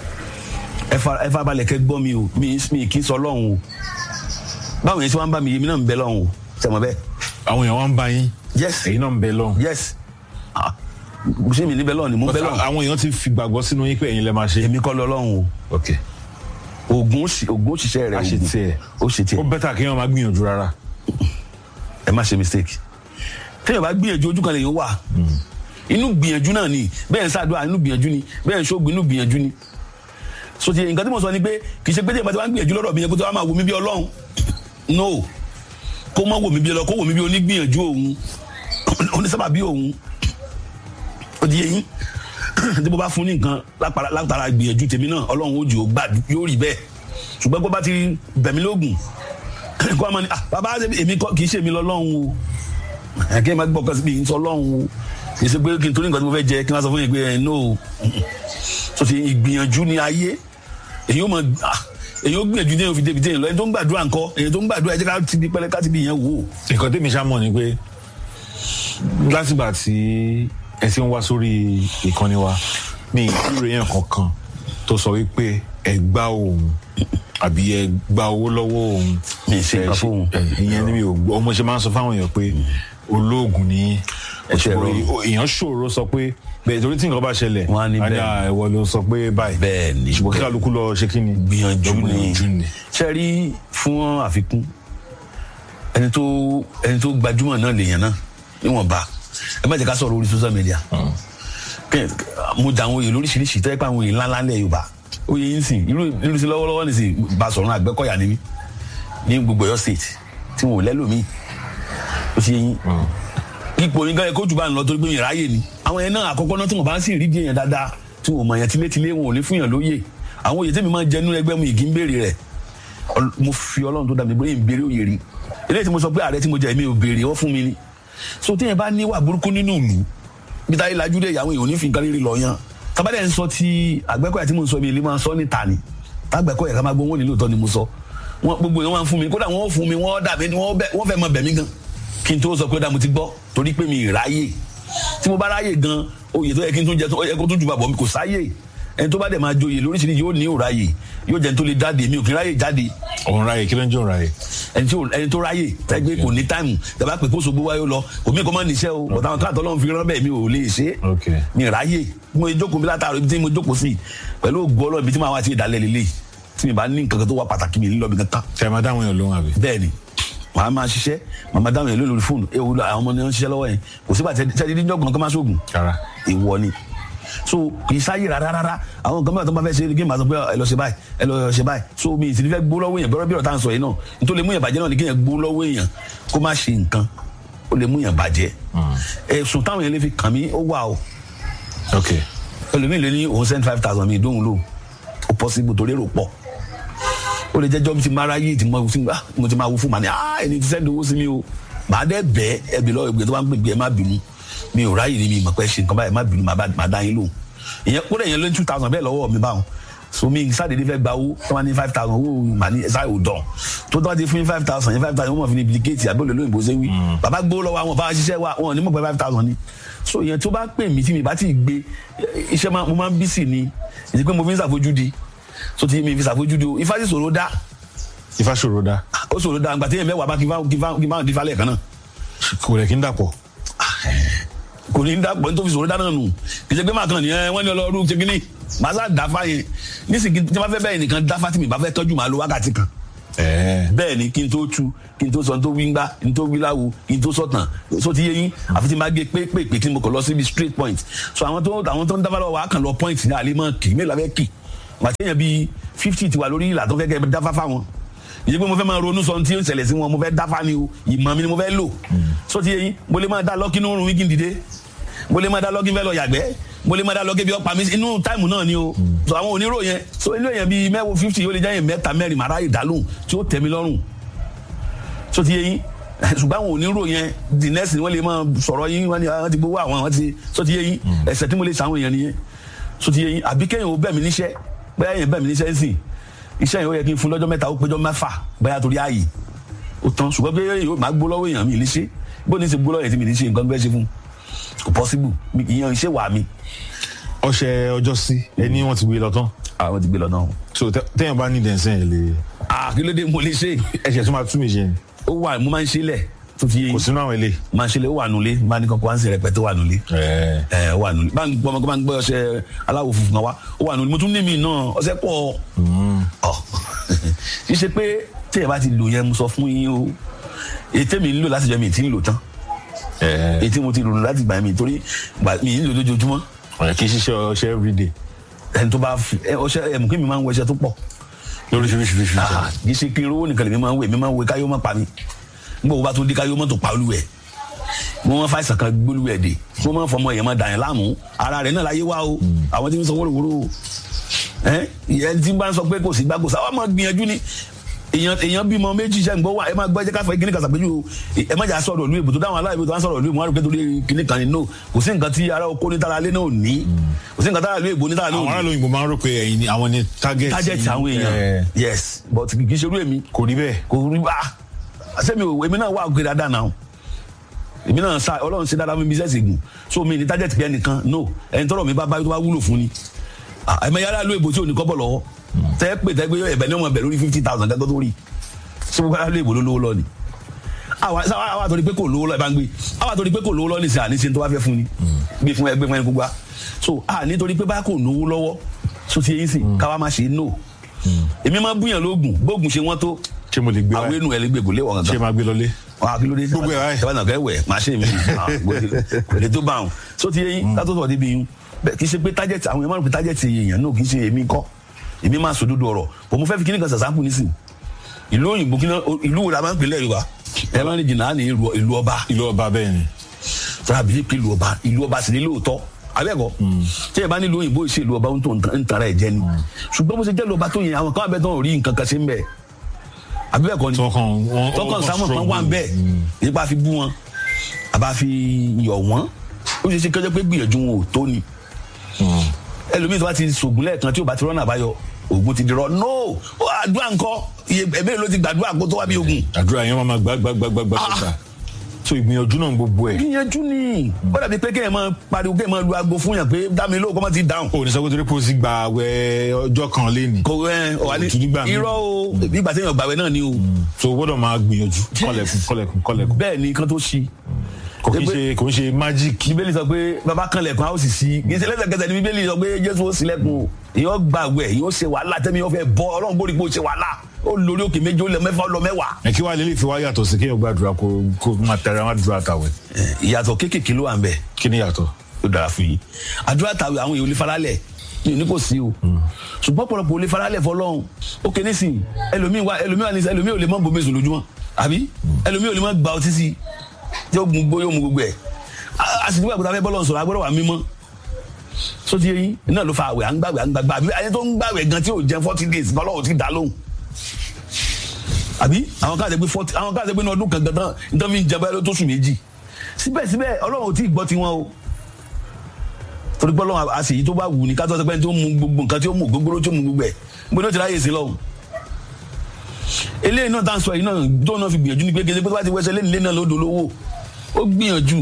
ẹ fa balẹ̀ kẹ́ gbọ́ mi o mi kì í sọ lọ́hùn o báwo yẹn tí wọ́n bá mi yé mi náà ń bẹ lọ́hùn o sẹ́mọ̀ bẹ́ẹ̀. àwọn èèyàn wá ń bá yín. yes èyí náà ń bẹ lọ́hùn. yes ṣé mi ní bẹ lọ́hùn ni mo bẹ lọ́hùn. àwọn èèyàn ti fi gbàgbọ́ sínú yín pé ẹ̀yin lẹ máa ṣe. èmi kọ́ lọ lọ́hùn o. ok ogun ogun òṣìṣẹ́ rẹ̀ ogun ó ṣe tiẹ̀. ó bẹ́tà kí wọ́n máa gbìyànjú rárá. ẹ má ṣe mistake téèyàn bá gbìyànjú ojú kan lèyàn wà inú gbìyànjú náà ni bẹ́ẹ̀ ń ṣàdúrà inú gbìyànjú ni bẹ́ẹ̀ ń ṣóògùn inú gbìyànjú ni so ti nǹkan tí mo sọ ni pé kì í ṣe pé téèyàn bá ti wá ń gbìyànjú lọ́dọ̀ mi yẹn kó tó wá máa wò mí bí Ọlọ́run no kó má wò mí bí Ọlọ́run kó wò mí bí onígbìyànjú òun onísábàbí òun ó di yẹn tí mo bá fún ní nǹkan látara gbìyànjú tèmi náà Ọlọ́run ó jù ó gbà yóò rí bẹ́ẹ̀ ṣùgbọ́n kó bá ti bẹ̀mí lóògùn kó a máa ní ah bàbá èmi kì í ṣe mi lọ́lọ́run o kí ẹ máa gbọ́ kan sí mi ń sọ Ọlọ́run o kì í ṣe pé kí n torí nǹkan tí mo fẹ́ jẹ kí n máa sọ fún yín pé ẹ no so ti ìgbìyànjú ní ayé èyí ó máa èyí ó gbìyànjú ní òfin débi téèyàn lọ ẹni tó ń gbàdúrà ńkọ́ èyí tó ń gbàdúrà ẹ jẹ́ ká ti di pẹ́lẹ́ ká ti di ìyẹn wò. nǹkan tèmi ṣá mọ̀ ni pé látìgbà tí ẹ ti ń wá sórí ìkànnì wa ní ìrè yẹn kankan tó sọ wípé ẹ gbá òun àbí ẹ gba owó lọ́wọ́ òun. mi ṣe nǹkan fún òun. ìyẹn ni mi ò gbọ́ ọmọ ṣe máa ń sọ fáwọn èèyàn pé olóògùn ni èèyàn ṣòro sọ pé bẹ́ẹ̀ torí tí nǹkan bá ṣẹlẹ̀ wọ́n á ní bẹ́ẹ̀ ẹ̀wọ̀ ló sọ pé báyìí bẹ́ẹ̀ ni ṣùgbọ́n kí kálukú lọ ṣe kí ni gbìyànjú ni ṣe rí fún àfikún ẹni tó ẹni tó gbajúmọ̀ náà lèèyàn náà níwọ̀nba ẹ má jẹ́ ká sọ̀rọ̀ orí social media mo dà àwọn òye lóríṣiríṣi tó yẹ pé àwọn òye ńláńlá lẹ̀ Yorùbá òye yín sìn irú irú sí lọ́wọ́lọ́wọ́ nìsín bá sọ̀rọ̀ Àgbẹ̀kọ̀yà ni mí ní gbogbo Ọ̀yọ́ state tí wọn ò lẹ́lòmíì ó ṣe yín ipò yín gan ẹ kó jù bá ń lọ torí pé mi ráyè ni àwọn yẹn náà àkọ́kọ́ náà tí wọ́n bá ń sì rí bí èèyàn dáadáa tí wọ́n mọ̀ yẹn tilétilé wọn ò ní fún yàn lóye àwọn òye tèmi máa ń jẹ nínú ẹgbẹ́ mu ìgì ń béèrè rẹ̀ mo fi Ọlọ́run tó dá mi bóyá ń béèrè òye rí eléyìí tí mo sọ pé ààrẹ tí mo jẹ mi ò béèrè wọ́n fún mi ni so téèyàn bá níwà burúkú nínú ìlú bí táyé lajú dé ìyàwó èèyàn ò ní fi nǹkan rírì lọ yan tábàdẹ̀ ń sọ ti Àgbẹ̀kọ̀yà tí mo sọ mi ilé máa sọ níta ni tágbẹ̀kọ̀yà ká máa gbọ́ wọn nílò tọ́ ni mo sọ wọn gbogbo yẹn wọn fún mi kódà wọn fún mi wọn dà mí wọn fẹ́ mọ bẹ̀ mí gan kí n tó sọ pé ó dá mo ti gbọ́ torí pé mi ráyè tí mo bá ráyè gan oyè tó yẹ kí n tún jẹ tó yẹ kó tún jù bàbọ̀ mi kò sáyè ẹni tó bá dẹ̀ máa joyè lóríṣiríṣi yóò ní òráyè yóò jẹ́ ẹni tó lè jáde mi ò kí n ráyè jáde. òun ráyè kí ló ń jẹ́ òun ráyè. ẹni tó ráyè tẹ́gbẹ́ kò ní táìmù tẹ́bá pé kó sogbo wáyé lọ òmí kò má níṣẹ́ o bọ̀dá àwọn káàtó Ọlọ́run fi rán bẹ́ẹ̀ mi ò lè ṣe mi ráyè mo jókòó mi látàrọ ibi tí mo jókòó sí pẹ̀lú ògbó Ọlọ́run ibi tí màá wá ti ìdálẹ́ lélẹ̀ tí mi bá ní nǹkan tó wà pàtàkì mi lílọ́ọ̀bì kan tán. tẹ̀ máa dáhùn yẹn lóhùn àbí. bẹ́ẹ̀ ni màá máa ṣiṣẹ́ màá máa dáhùn yẹn lórí fóònù ewu àwọn ọmọ ni wọ́n ń ṣiṣẹ́ lọ́wọ́ yẹn kò sígbà tẹ́tí díjọ́ kan kó má ṣoògùn ìwọ ni so kì í sáyé rárá rárá àwọn nǹkan mẹ́ta tó bá fẹ́ ṣe géèmù àti pé ẹ lọ ṣe báyìí ẹ lọ ṣe báyìí so mi ìsìn fẹ́ gbó lọ́wọ́ èèyàn bẹ́rẹ̀ bí ọ̀tá ń sọ yìí náà nítorí lè mú yàn bàjẹ́ náà ni kéèyàn gbó lọ́wọ́ èèyàn kó má ṣe nǹkan ó lè mú yàn bàjẹ́ ẹ̀sùn táwọn yẹn lè fi kàn mí ó wà o ẹlòmíì lè ní òun send five thousand mi ìdóhùn lò ó possible torí èrò pọ̀ ó lè jẹ́jọ́ ti máa ráyè tí mo ti máa wú fún màá ní ah ẹni tí sẹ́ndì owó sí mi o màá dẹ́ bẹ́ẹ̀ ẹbí lọ́wọ́ ìgbẹ́ tó bá ń gbé ẹ má bínú mi ò ráyè ní mi mọ̀ pé ṣe nǹkan báyìí má bínú màá dá yín lóhùn ìyẹn kó lẹ́yìn ló ń two thousand bẹ́ẹ̀ lọ́wọ́ mi báwọn so mi sáde fẹ́ gba owó tó wá ní five thousand owó màá ní ẹ̀sà ò dán tó tó wá ti fún yín five thousand yín five thousand wọ́n mọ̀ fi ní bilikẹ́ẹ̀tì àbí olè lóyìnbó ṣe wí bàbá gbó lọ́wọ́ àwọn bá ṣiṣẹ́ wa wọn ò ní mọ̀ pé five thousand ni so ìyẹn tó bá pè mí tí mi bá ti gbé iṣẹ́ mo máa ń bí sí ni ìdí pé mo fi ń ṣàfojúdi so ti mi fi ṣàfojúdi o ifá sì ṣòro dá ifá ṣòro dá ó ṣòro dá àgbà tí èèyàn mẹ́wàá bá kí fáwọn dífá lẹ́ẹ̀kan náà kò rẹ̀ kí ń dàpọ̀ kò ní dàpọ̀ nítorí ṣòro dáná nù kì í ṣe pé máa kàn ní ẹ wọ́n ní ọlọ́run ṣe kínní màá sá dáfá yẹn nísìnyí tí wọ́n fẹ́ bẹ́ẹ̀ nìkan dáfá tí mi bá fẹ́ tọ́jú màá lo wákàtí kan bẹ́ẹ̀ ni kí n tó tu kí n tó sọ n tó wí ngbá kí n tó wí láwo kí n tó sọ̀tàn so ti yé yín àfi tí n bá gé pépèpè tí mo kọ̀ lọ síbi straight point so àwọn tó àwọn tó ń dáfá lọ́wọ́ wàá kàn lọ point ní àlè mọ́ kì mélòó fẹ́ kì wà á tẹ̀yàn bíi fifty ti wà lórí ìlà tó fẹ́ kẹ́ dáfá fáwọn ìyẹn pé mo fẹ́ máa ronú sọ tí ó ń ṣẹlẹ̀ sí wọn mo fẹ́ dáfá ni o ìmọ̀ mi ni mo fẹ́ lò so ti yé yín mo lè máa dá lọ́kí nínú orun wíkì dìde mo lè máa dá lọ́kí fẹ́ lọ yàgbẹ́ mo lè máa dá lọ́kí bí ọ̀pá mi inú táìmù náà ni o so àwọn onírò yẹn so inú yẹn bíi mẹ́wọ́ fifty yóò lè jẹ́ yẹn mẹ́ta mẹ́rin màrá ìdálóhùn tí ó tẹ̀ mí lọ́rùn so ti yé yín ṣùgbọ́n àwọn onírò yẹn the next ni wọ́n lè máa sọ̀rọ̀ yín wọ́n ní ti gbowó àwọn ti so ti yé yín ẹ̀sẹ̀ tí mo lè ṣàwọn èèyàn nìyẹn so ti yé yín àbí kẹ́yìn ó bẹ̀ mí níṣẹ́ bẹ́ẹ̀ yẹn bẹ̀ mí níṣẹ́ sìn iṣẹ́ yẹn ó yẹ kí n fún lọ́jọ́ mẹ́ta ó péjọ mẹ́fà báyà torí ààyè ó tán ṣùgbọ́n pé yóò máa gbó lọ́wọ́ èèyàn mi ní ṣe bó ní ṣe gbó lọ́wọ́ yẹn tí mi ní ṣe nǹkan bẹ́ẹ̀ ṣe fún kò possible ìyẹn iṣẹ́ wà mí. ọṣẹ ọjọ́ sí ẹni wọ́n ti gbé lọ tán. àwọn ti gbé lọ náà. so téèyàn bá ní dẹ̀nsẹ̀ yẹn lè. àkílódé mo lè ṣe. ẹ̀ṣẹ̀ tó máa tún mi ṣe ni. ó wà mo máa ń ṣe lẹ̀ tó fi yé. kò sínú àwọn ilé. máa ń ṣe lẹ̀ ó wà nulẹ̀ máa ní kankan wá ń ṣe rẹpẹtẹ ó wà nulẹ̀. ẹ ẹ ó wà nulẹ̀ bá ń gbọ́ ọmọ bá ń gbọ́ ọṣẹ aláwọ̀ funfun kan wá ó wà nulẹ̀ mo tún ní mi náà ọṣẹ pọ̀. ọ ṣíṣe pé téèyàn bá ti lò yẹn mo sọ fún yín o ètè mi ń lò láti jẹ mi ì tí ń lò tán ètí mo ti lò láti gbà mí torí mi ì ń lò lójoojúmọ́. ọ̀rẹ́ kì í ṣiṣẹ́ ọṣẹ everyday. ẹni tó bá fi ọṣẹ ẹmu kí mi máa ń wọ ẹṣẹ tó pọ̀. lóríṣiríṣiríṣi. kì í ṣe kí n rówó nìkan lèmi máa ń wẹ mi máa ń wẹ káyọ̀ má pa mi nígbà wo bá tó dé káyọ̀ má tó pa olúwẹ̀ mo máa fa ìsàn kan gbólúwẹ̀ dé mo máa fọmọ yẹn máa dà yẹn láàmú ara rẹ̀ náà láyé wá o àwọn tí ń sọ wóróworó ẹ ìyẹn tí bá ń sọ pé kò sí gbá kò sáwọ́ máa gbìyànjú ni èèyàn èèyàn bímọ méjì iṣẹ́ ń gbọ́ wá ẹ máa gbọ́ ẹ jẹ́ ká fọ kíní kan ṣàpèjú ẹ má jà sọ̀rọ̀ ìlú èbò tó dáhùn aláìbò tó wá sọ̀rọ̀ ìlú èbò wọn á rò pé torí kíní kan ni no kò sí nǹkan tí ara oko ní tára lé náà ní kò sí nǹkan tára ìlú èbò ní tára lé àwọn aráàlú òyìnbó máa ń rò pé ẹ̀yin ni àwọn ni target target àwọn èèyàn yes but kì í ṣe irú èmi kò rí bẹ́ẹ̀ kò rí bá sẹ́mi ò èmi náà wà òkè dáadáa náà èmi náà sa ọlọ́run ṣe dáadáa fún mi bísẹ̀sì gùn so mi ní target pé ẹnìkan no ẹni tọ́rọ̀ mi bá bá tó bá wúlò fún ni ẹ̀mẹ yàrá ìlú èbò tí ò ní kọ́bọ̀ lọ́wọ́ tẹ́ pé tẹ́ pé ẹ̀bẹ̀ ní ọmọ ẹ̀bẹ̀ lórí fifty thousand gẹ́gẹ́ tó rí ṣé gbogbo yàrá ìlú èbò ló lówó lọ ni àwa àtòrí pé kò lówó lọ ẹ bá ń gbé àwa àtòrí pé kò lówó lọ nìsín àníṣe tó bá fẹ́ fún ni gbé fún ẹgbẹ́ fún ẹni gbogbo wa so à nítorí pé bá kò lówó lọ́wọ́ so ti yẹn sìn káwa má ṣe no èmi máa búyàn lóògùn bóògùn ṣe wọ́n tó ṣé mo lè gbé àwọn inú ẹ̀ lè gbègbè léwọ̀ gangan ṣé máa gbé lọlé wà kí ló dé gbogbo ẹ̀ báyìí ṣe bá nàkẹ́ wẹ̀ máa ṣe mí kò lè tó bá wọn so ti yẹn ká tó sọ̀ débi yín kì í ṣe pé tájẹ̀tì àwọn èèyàn máa ń pè tájẹ̀tì èèyàn náà kì í ṣe èmi kọ́ èmi máa sòdodo ọ̀rọ̀ bò mo fẹ́ fi kíní kan sàsáǹpù nísìn ìlú òyìnbó kíní ìlú wo la máa ń pè lẹ́yìn wa ẹ máa ń rìn jìnnà ní ìlú ọba ìlú ọba bẹ́ẹ̀ ni tàbí pé ìlú ọba ìlú ọba sì ní lóòótọ́ abẹ́ẹ̀kọ́ tí ẹ bá nílùú òyìnbó ìṣe ìlú ọba ń tara ẹ̀ jẹ ni ṣùgbọ́n bó ṣe jẹ́ ìlú ọba tó yẹn àwọn kan wà bẹ́ẹ̀ tó ń rí nǹkan kan ṣe ń bẹ̀ abẹ́ẹ̀kọ́ ni tọkàn sáwọn kan wà ń bẹ̀ nípa fi bú wọn àbá fi yọ̀ wọ́n ó ṣe ṣe kẹjọ pé gbìyànjú wọn ò tó ni ẹlòmíì tó bá ti sògùn lẹ́ẹ̀kan tí ò bá ti rọ́nà àbáyọ ògùn ti dirọ no àdúrà ńkọ́ iye ẹ̀mí ló ti gbàdúrà kó tó wá bí ogun. àdúrà yẹn máa gbà gbà gbà gbà gbà gbà so ìgbìyànjú náà gbogbo ẹ̀. ìgbìyànjú ni ó dàbí pé kéèyàn máa pariwo kéèyàn máa lu aago fún yàn pé dámi lóò kọ́ máa ti dáhùn. o ní sọ pé torí pé o sì gba àwẹ̀ ọjọ́ kan léni. kò ẹ ọ̀wá ní irọ́ o bí ìgbà téèyàn gbàwẹ̀ náà ni o. so o gbọ́dọ̀ máa gbìyànjú kọ́lẹ̀kùn kọ́lẹ̀kùn kọ́lẹ̀kùn. bẹ́ẹ̀ ni kan tó ṣí kò kí ṣe kò ń ṣe magic. bíbélì sọ pé bàbá kan lẹ̀kùn a ó sì ṣí kì í ṣe lẹ́sẹ̀kẹsẹ̀ ni bíbélì sọ pé jésù ó ṣí lẹ̀kùn èèyàn gbàgbẹ́ èèyàn ṣe wàhálà tẹ́mi yóò fẹ́ bọ́ ọlọ́run gbórí pé ó ṣe wàhálà ó lórí òkè méje ó lọ mẹ́fà ó lọ mẹ́wàá. ẹ kí wàá lè fi wá yàtọ̀ sí kéèyàn gbàdúrà kó kó máa tẹ̀ra máa dúrà tàwẹ̀. ìyàtọ̀ kéékèèké ló wà ń bẹ̀. kí ni yàtọ̀. ó dára fún yín àdúrà tàwẹ̀ àwọn èèyàn ò lè faralẹ̀ ní kò sí o ṣùgbọ́n pọ̀lọpọ̀ ò lè faralẹ̀ fọlọ́run ó kéde sí i ẹlòmíì wà ẹlòmíì wà ní ẹlòmíì ò lè mọ́ bomi sùn lójúmọ́ àbí ẹlòmíì ò lè mọ́ gba ọtí sí i tí ó gun gbó yóò mu gbogbo ẹ̀ àsìkò àgbàdo afẹ́ bọ́lọ̀ sọ̀rọ̀ agbọ́dọ̀ wà mímọ́ so ti yẹn náà ló fa àwẹ̀ à ń gbàwẹ̀ à ń gbàgbà àbí ayé tó ń gbàwẹ̀ gan tí ò jẹun forty days bọ́lọ̀ ò ti dá lóhùn àbí àwọn káàdé pé forty àwọn káàdé pé ní ọdún kan gangan nítorí fi ń jẹ báyọ̀ tó sùn méjì síbẹ̀síbẹ̀ ọlọ́run ò tí ì gbọ́ tiwọn o torí pé ọlọ́run àṣeyí tó bá wù ní ká tó sọ pé tó mú gbogbo nǹkan tí ó mú gbogbo tí ó mú gbogbo ẹ̀ gbogbo tí ó ráyè sí lọ́hùn eléyìí náà tá à ń sọ yìí náà tó náà fi gbìyànjú ní pé kéde pé tó bá ti wẹ́sẹ̀ lé náà lódò lówó ó gbìyànjú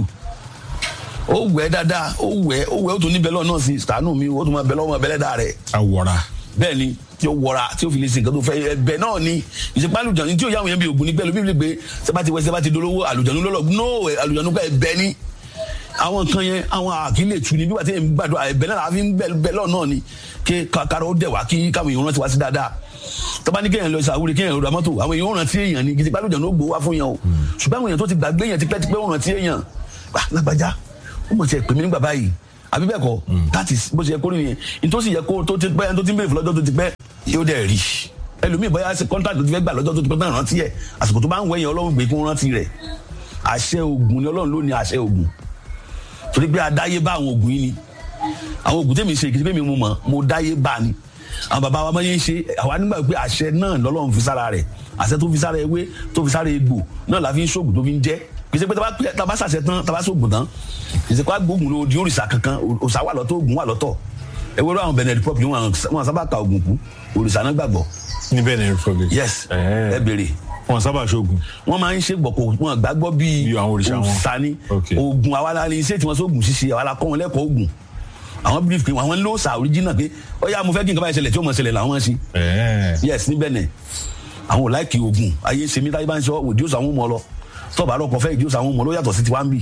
ó wẹ̀ dáadáa ó wẹ̀ ó wẹ̀ ó tún ní bẹ́lọ̀ náà sí sànù mi ó tún máa bẹ́lọ̀ ọmọ bẹ́lẹ̀ dáa rẹ̀. àwọ̀ra. bẹ́ẹ̀ ni tí ó wọra tí ó fi lè ṣe nǹkan tó fẹ́ ẹbẹ̀ náà ni ìṣèpá àlùjànnú tí ó yàwọn yẹn bí ògùn ní pẹ́ẹ́lú bíbélì pé sẹ́bà ti wẹ̀ sẹ́bà ti dolówó àlùjànnú lọ́lọ́ no àlùjànnú ká ẹbẹ̀ ni àwọn nǹkan yẹn àwọn àkílè tu ni bí wàá ti ń gbàdúrà ẹbẹ̀ náà àfi bẹ́lọ̀ náà ni kí kàkàrọ̀ ó dẹ̀ wá kí káwọn èèyàn rántí wá sí dáadáa tọ́ba ní kéèyàn lọ sàwúrẹ́ kéèyàn rọra mọ́tò àwọn èèyàn rántí èèyàn ni kìí pàlùjànnú ó gbowó wá fún yẹn o ṣùgbọ́n àwọn èèyàn tó ti gbàgbé yẹn tipẹ́tipẹ́ ó rántí èèyàn lágbájá ó mọ̀ tí ẹ pè mí nígbà báyìí àbí bẹ́ẹ̀ kọ́ that is bó ṣe yẹ kó rí yẹn nítorí yẹ kó tó ti pẹ́ tó ti ń bèrè fún lọ́jọ́ tó ti pẹ́ yóò dẹ̀ rí ẹlòmíì bóyá ṣe contract tó ti fẹ́ gbà lọ́jọ́ tó ti pẹ́ náà rántí ẹ̀ àsìkò tó bá ń wẹ̀yìn ọlọ́run gbé kó rántí rẹ̀ àṣẹ ògùn ni ọlọ́run ló ní àṣẹ ògùn torí pé adáyé bá àwọn ògùn yìí ni àwọn ògùn tèmi ṣe kìí pé mi mo mọ̀ mo dáyé bá ni àwọn bàbá wa máa ń ṣe àwa nígbà pé àṣẹ náà lọ́lọ́run fi sára rẹ̀ àṣẹ tó fi sára ewé tó fi sára egbò náà la fi ń ṣoògùn tó fi ń jẹ́ kìí pé taba ṣàṣẹ tán taba ṣoògùn tán kìí pé gbóògùn ló di òrìṣà kankan òòṣà wà lọ́tọ̀ ògùn wà lọ́tọ̀ ewúrẹ́ àwọn Benin Republic wọn sábà ka ògùn kú òrìṣà náà gbàgbọ́. ní Benin Republic. yes ẹ béèrè. wọn sábà ṣoògùn. wọn máa ń ṣe gbọ̀kọ̀ wọn gbàgbọ́ bíi òòṣà ni ògùn àwa la ní iṣẹ́ tí wọ́n sóògùn ṣíṣe àwa la kọ́ wọn lẹ́kọ̀ọ́ ògùn àwọn believe pé àwọn ló sa original pé ó yá mo fẹ́ kí nǹkan báyìí ṣẹlẹ̀ tí ó mọ̀ ṣẹlẹ̀ làwọn ṣe. yes ní Benin àwọn ò láìkì ògùn ayé ṣe mí táyé bá ń sọ òdì òsàn àwọn ọmọ lọ tọ́ba lọ́kọ̀ fẹ́ ìdí òsàn àwọn ọmọ ló yàtọ̀ sí tiwa ń bì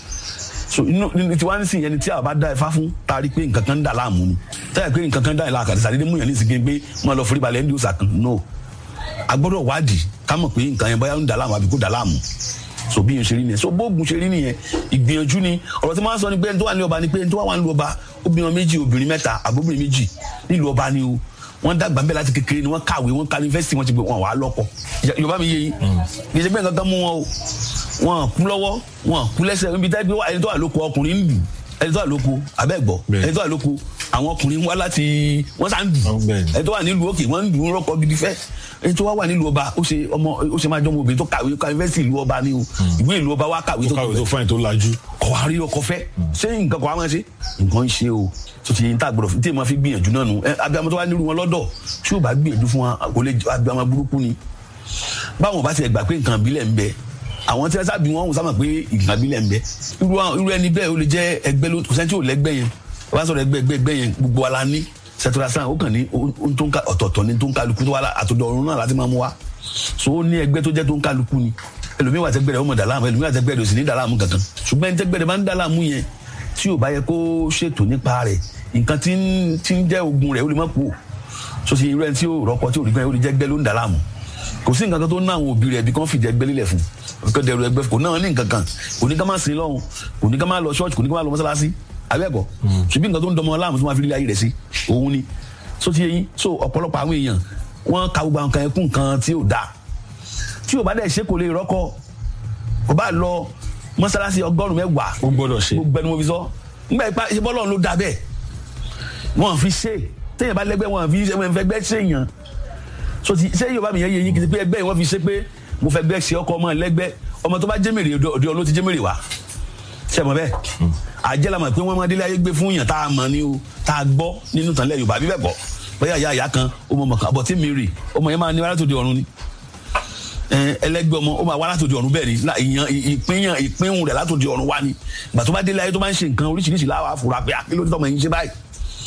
so inú tiwa ń sìn ẹni tí a bá dá ifá fún taari pé nǹkan kan ń dà láàmú ni táyà pé nǹkan kan dà láàkà tí sàdédé múyàn ní ìsìnkú pé wọn lọ forí balẹ̀ ń di òsà kan no a gbọ́dọ̀ wádìí ká mọ̀ pé nǹkan yẹn bóyá ń dà láàmú àbí kò dà láàmú so bí yẹn ṣe rí nìyẹn so bóògùn ṣe rí nìyẹn ìgbìyànjú ni ọ̀rọ̀ tí wọ́n sọ ni pé ẹni tó wà ní ọba ni pé ẹni tó wà ní ọba obìnrin méjì obìnrin mẹ́ta àbóbìnrin méjì nílùú ọba ni o wọ́n dàgbà bẹ́ẹ̀ láti kékeré ni wọ́n kàwé wọ́n ka yunifásitì wọ́n ti gbé wọn wà á lọ́kọ yorùbá mi yé yín kì í ṣe pé nǹkan kan mú wọn o wọn kú lọ́wọ́ wọn kú lẹ́sẹ̀ níbi tẹ́ gbé ẹni tó wà lóko ọkùnrin ń lù ẹni tó wà lóko abẹ́gbọ́ ẹni tó wà lóko àwọn ọkùnrin wá láti wọ́n sá ń dùn ẹni tó wà nílùú òkè wọ́n ń dùn rọ́pọ̀ gidi fẹ́ ẹni tó wá wà nílùú ọba ó ṣe ọmọ ó ṣe máa jọ ọmọ obìnrin tó kàwé ká yunifásitì ìlú ọba ni o ìwé ìlú ọba wá kàwé tó tó fẹ́yìn tó lajú. kọ̀ wá rí ọkọ̀ fẹ́ ṣé nǹkan kọ̀ wá máa ṣe nǹkan ń ṣe o tó ti yẹn tá gbọ́dọ̀ tí èèmọ̀ fi gbìyànjú náà nù abiyamọ tó wá nílùú wọn lọ́dọ̀ tí ò bá gbìyànjú fún wa kò lè abiyamọ burúkú ni báwọn bá ti gbà pé nǹkan ìbílẹ̀ ń bẹ àwọn tí wọ́n sábì wọ́n sábà pé nǹkan ìbílẹ̀ ń bẹ irú ẹni bẹ́ẹ̀ ó lè jẹ́ ẹgbẹ́ ló kò sẹ́ni tí ò lẹ́gbẹ́ yẹn wọ́n sọ̀rọ̀ ẹgbẹ́ ẹgbẹ́ ẹgbẹ́ yẹn gbogbo wa la ní sẹtúrasán ó kàn ní ọ̀tọ̀ọ̀tọ̀ ní tó ń kálukú tó wà àtọ̀dọ̀ ọ̀run náà láti máa mú wa so ó ní ẹgbẹ́ tó jẹ́ tó ń kálukú ni ẹlòmíì wà tẹ́gbẹ́ rẹ̀ ó mọ̀ dàlámù ẹlòmíì wà tẹ́gbẹ́ rẹ̀ ó sì ní dàlámù kankan ṣùgbọ́n ẹni tẹ́gbẹ́ rẹ̀ máa ń dàlámù yẹn tí ò bá yẹ kó ṣètò nípa rẹ̀ nǹkan tí ń jẹ́ ogun rẹ̀ ó lè má kú so ti irú ẹni tí ó rọ́pọ̀ tí ò rí gbẹ́ ó lè jẹ́ gbẹ́ ló ń dàlámù kò sí nǹkan kan tó ná àwọn òbí rẹ̀ bí kò fìdí ẹgbẹ́ lílẹ̀ fún kò dẹrù ẹgbẹ́ kò náà ní nǹkan kan kò ní ká má sin lọ́hùn kò ní ká má lọ ṣọ́ọ̀ṣì kò ní ká má lọ mọ́sálásí abẹ́ẹ̀kọ́ ṣùgbọ́n nǹkan tó ń dọmọ aláàmú tó máa fi rí ayé rẹ̀ sí òun ni so ti yẹyin so ọ̀pọ̀lọpọ̀ àwọn èèyàn wọ́n ka gbogbo àwọn kan ẹkún nǹkan tí ò dáa tí ò bá dẹ̀ ṣe kò lè rọ́kọ kò bá lọ mọ́sálásí ọgọ́rùn mẹ́wàá ó gbọ́dọ̀ ṣe gbogbo ẹni mo fi sọ nígbà ìpa ṣe bọ́lọ̀ ló da bẹ́ẹ̀ wọ́n fi ṣe téèyàn bá lẹ́gbẹ́ wọn fi ṣe wọn fẹ́ gbẹ́ ṣèyàn so ti ṣé yorùbá mi yẹn yẹ yín kìí pé ẹgbẹ́ wọn fi ṣe pé mo fẹ́ gbẹ́ ṣe ọkọ ọmọ lẹ́gbẹ́ ọmọ tó bá jẹ́ mèrè òde ọlọ́ ti jẹ́ mèrè wá ṣe mọ̀ bẹ́ẹ̀ àjẹlámọ̀ pé wọ́n máa délé ayé gbé fún yàn tá a mọ̀ ní o tá a gbọ́ nínú tàn lẹ́ yorùbá bí bẹ́ẹ̀ kọ́ bóyá ìyá ìyá kan ọmọ ọmọ kan àbọ̀ tí mèrè ọmọ yẹn máa ní wàhálà tó di ọ̀run ni ẹlẹgbẹ́ ọmọ ó máa wá látòdì ọ̀run bẹ́ẹ̀ ni ìyàn ìpínyàn ìpínhùn rẹ̀ látòdì ọ̀run wá ni ìgbà tó bá délé ayé tó bá ń ṣe nǹkan oríṣiríṣi láwa fura pé akíló tó tọmọ yín ṣe báyìí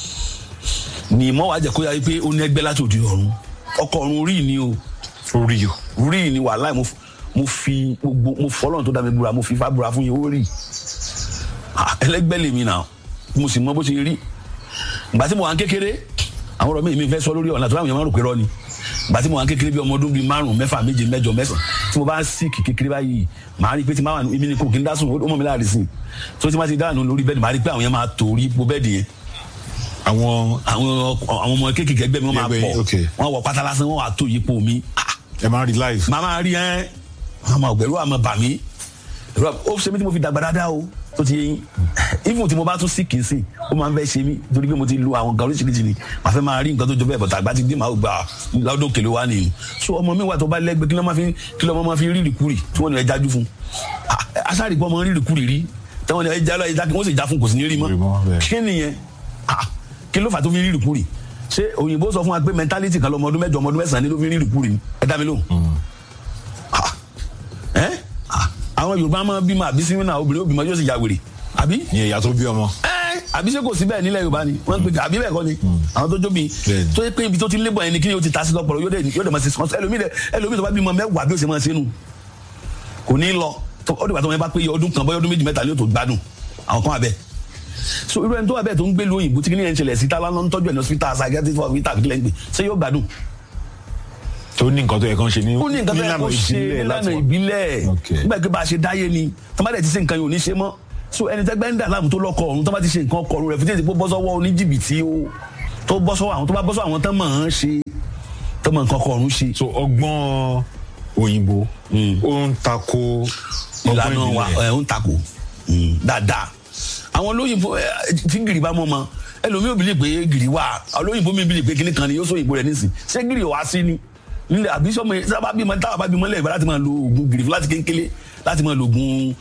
ni ìmọ̀ wàá jẹ́ kó yára pé ó ní ẹgbẹ́ látòdì ọ̀run ọkọ̀ ọ̀run rí ni o orí o rí ni wàhálà mo fi gbogbo mo fọlọ́run tó dá mi búra mo fi ifá búra fún yín ó rí ẹlẹgbẹ́ lèmi náà mo sì mọ bó ṣe rí ìgbà tí mo wà ń kékeré àwọn ọ̀rọ̀ mi mi fẹ́ sọ lórí ọ̀nà tó láwọn èèyàn máa rò pé rọ́ ni ìgbà tí mo wà ń kékeré bí ọmọ ọdún bíi márùn mẹ́fà méje mẹ́jọ mẹ́sàn tí mo bá ń sí kékeré báyìí màá rí i pé tí máa wà ní ibi ní kò kí n dá sùn ó mọ̀ mi láàrin sí i tó tí máa ti dáhùn lórí bẹ́ẹ̀dì màá rí i pé àwọn yẹn máa torí ipò bẹ́ẹ̀dì yẹn àwọn àwọn àwọn ọmọ kékeré ẹgbẹ́ mi wọ́n máa pọ̀ wọ́n wọ pátá lásán wọ́n wà tó ipò mi. ẹ máa rí live. màá máa rí ẹ màá ọgbẹ̀rú àmọ́ bà mí ó ṣe mí tí mo fi dàgbà dáadáa o tó ti yẹn even tí mo bá tún sí kìí sìn ó máa ń fẹ́ ṣe mí torí pé mo ti lu àwọn nǹkan oríṣiríṣi ni màá fẹ́ máa rí nǹkan tó jọ bẹ́ẹ̀ bọ̀tà àgbà ti dé màá gbà lọ́dún òkèlè wa nìyí so ọmọ mi wà tó bá lẹ́gbẹ̀ẹ́ kí ló máa fi kí ló máa fi rírì kúrì tí wọ́n ní ẹ jájú fún aṣáàrí pọ́ mọ́ rírì kúrì rí tí wọ́n ní ẹ já lọ ẹ já kí wọ́n sì já fún kò sí ní rí mọ́ kí nìyẹn kí ló fà tó fi rírì kúrì ṣé òyìnbó sọ fún wa pé mentality kan lọmọ ọdún mẹ́jọ ọmọ ọdún mẹ́sàn-án ni ló fi rírì kúrì ẹ dá mi lóhùn àwọn Yorùbá máa bímọ àbí sínú obìnrin obìnrin yóò sì ya wèrè àbí. ní ẹ̀yà tó bí ọmọ. ẹ àbí ṣé kò sí bẹ́ẹ̀ nílẹ̀ Yorùbá ni wọ́n ń pè àbí bẹ́ẹ̀ kọ́ ni àwọn tó jóbi tó yẹ pé ibi tó ti ń lébọ̀ ẹni kí ni o ti ta sí lọ́pọ̀lọ́ yóò dẹ̀ yóò dẹ̀ máa ṣe sọ́n ẹlòmíì dẹ̀ ẹlòmíì tó bá bímọ mẹ́wàá bí ó ṣe máa ṣe nù kò ní lọ ó dìgbà tó wọn bá pé ọdún kan bọ́yọ́ ọdún méjì mẹ́ta ni ó tó gbádùn àwọn kan wà bẹ́ẹ̀ so irú ẹni tó wà bẹ́ẹ̀ tó ń gbé lóyìnbó tí kí ni ẹ̀ ń ṣẹlẹ̀ sí tálá ń tọ́jú ẹ̀ ní hospital psychiatric for vita àbí kílẹ̀ ń gbé ṣé yóò gbádùn tó ní nǹkan tó yẹ kán ṣe ní ó ní nǹkan tó yẹ kó ṣe nílànà ìbílẹ̀ nígbà pé bá a ṣe dáyé ni tọ́mọdé ti ṣe nǹkan yìí ò ní ṣe mọ́ so ẹni tẹ́gbẹ́ ń dà láàmú tó lọ́kọ̀ ọ̀run tọ́mọdé ti ṣe nǹkan ọkọ̀ ọ̀run rẹ̀ fi tètè bọ́ sọ́wọ́ oníjìbìtì o tó bọ́ sọ́wọ́ àwọn tó bá bọ́ sọ́wọ́ àwọn tó mọ̀ ọ́n ṣe tó mọ̀ nǹkan ọkọ̀ ọ̀run ṣe. so ọgbọ́n òyìnbó ó ń tako ìlànà wa ẹ̀ ń tako dáadáa àwọn olóyìnbó tí gìrì bá mọ́ mọ́ ẹlòmíì ò bìlì pé gìrì wà olóyìnbó mi bìlì pé kíní kan ni yóò sọ òyìnbó rẹ̀ nísìn ṣé gìrì wá sí ni nílẹ̀ àbí sọmọ yẹn sábà bímọ táwọn bá bímọ lẹ́yìn láti máa lo oògùn gìrì láti kéńkélé láti máa lo oògùn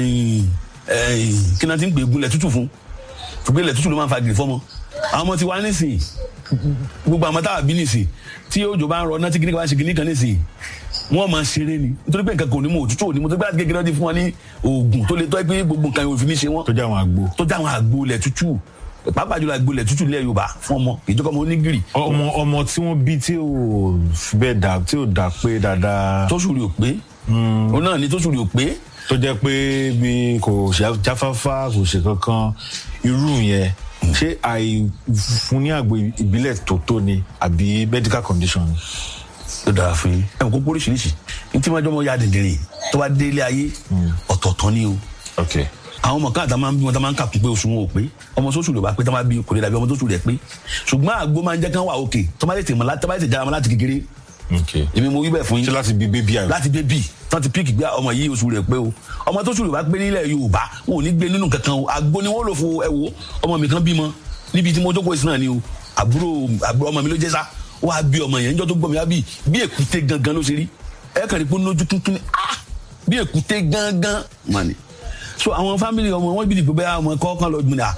kí náà ti ń pè oògùn lẹ̀ tútù fún ṣùgbọ́n ilẹ̀ tútù ló máa ń fa gìrì fọ́mọ àwọn ọmọ ti wá nísìn gbogbo àwọn táwọn bí nísìn tí òjò bá ń rọ náà tí kíní kan bá ń ṣe kíní kan nísìn wọ́n máa ṣeré ni nítorí pé nǹkan kò ní mọ òtútù òní mo tó gbé láti kékeré ọdún fún wọn ní oògùn tó lè tọ́ pé gbogbo nǹkan yóò fi ní ṣe wọ́n tó já àwọn àgbo tó já àwọn àgbo lẹ̀ tútù pàápàá jùlọ àgbo lẹ̀ tútù ilẹ̀ Yorùbá fún ọmọ ìjọba ọmọ onígìrì. ọmọ ọmọ tí wọ́n bí tí ò bẹ́ẹ̀ dà tí ò dà pé dáadáa. tóṣù rí ò pé òun náà ni tóṣù rí ò pé. tó jẹ́ pé bí kò jáfáfá kò ṣe kankan irú yẹn ṣé àìfún ní àgbo ìbílẹ̀ tó tó ni àbí medical condition. ó dára fún yín ẹ̀ kó póríṣiríṣi ní tí wọ́n jọ́ mọ́ ya dìndìnrín tó bá dé ilé ayé ọ̀tọ̀ọ̀tọ̀ ni o. okay àwọn ọmọ káàtà máa ń bí wọn tá máa ń kàkún pé oṣù wọn ò pé ọmọ sóṣù ló bá pé tá máa bí kò lè dàbí ọmọ sóṣù rẹ pé ṣùgbọ́n àgbo máa ń jẹ́ kán wà òkè tó máa lè tèmọ̀ láti tó máa lè tè jára wọn láti kékeré èmi mo wí bẹ́ẹ̀ fún yín. ṣé láti bí bébí àyè. láti bébí tán ti píìkì gbé ọmọ yìí oṣù rẹ̀ pé o ọmọ tó ṣùlù bá gbé nílẹ̀ Yorùbá wọn ò ní gbé nínú kankan o àgbo ni wọ́n lò fún ẹ wo ọmọ mi kan bímọ níbi tí mo jókòó sí náà ni o àbúrò àbúrò ọmọ mi ló jẹ́ sá wọ́n á bí ọmọ yẹn níjọ́ tó gbọ́ mi á bí bí èkúté gangan ló ṣe rí ẹ kàn rí pé lójú kínkín ah bí èkúté gangan mà ní. so àwọn fámìlì ọmọ wọn bí dìbò bẹ́ẹ̀ ọmọ kọ́kàn lọ gbìnà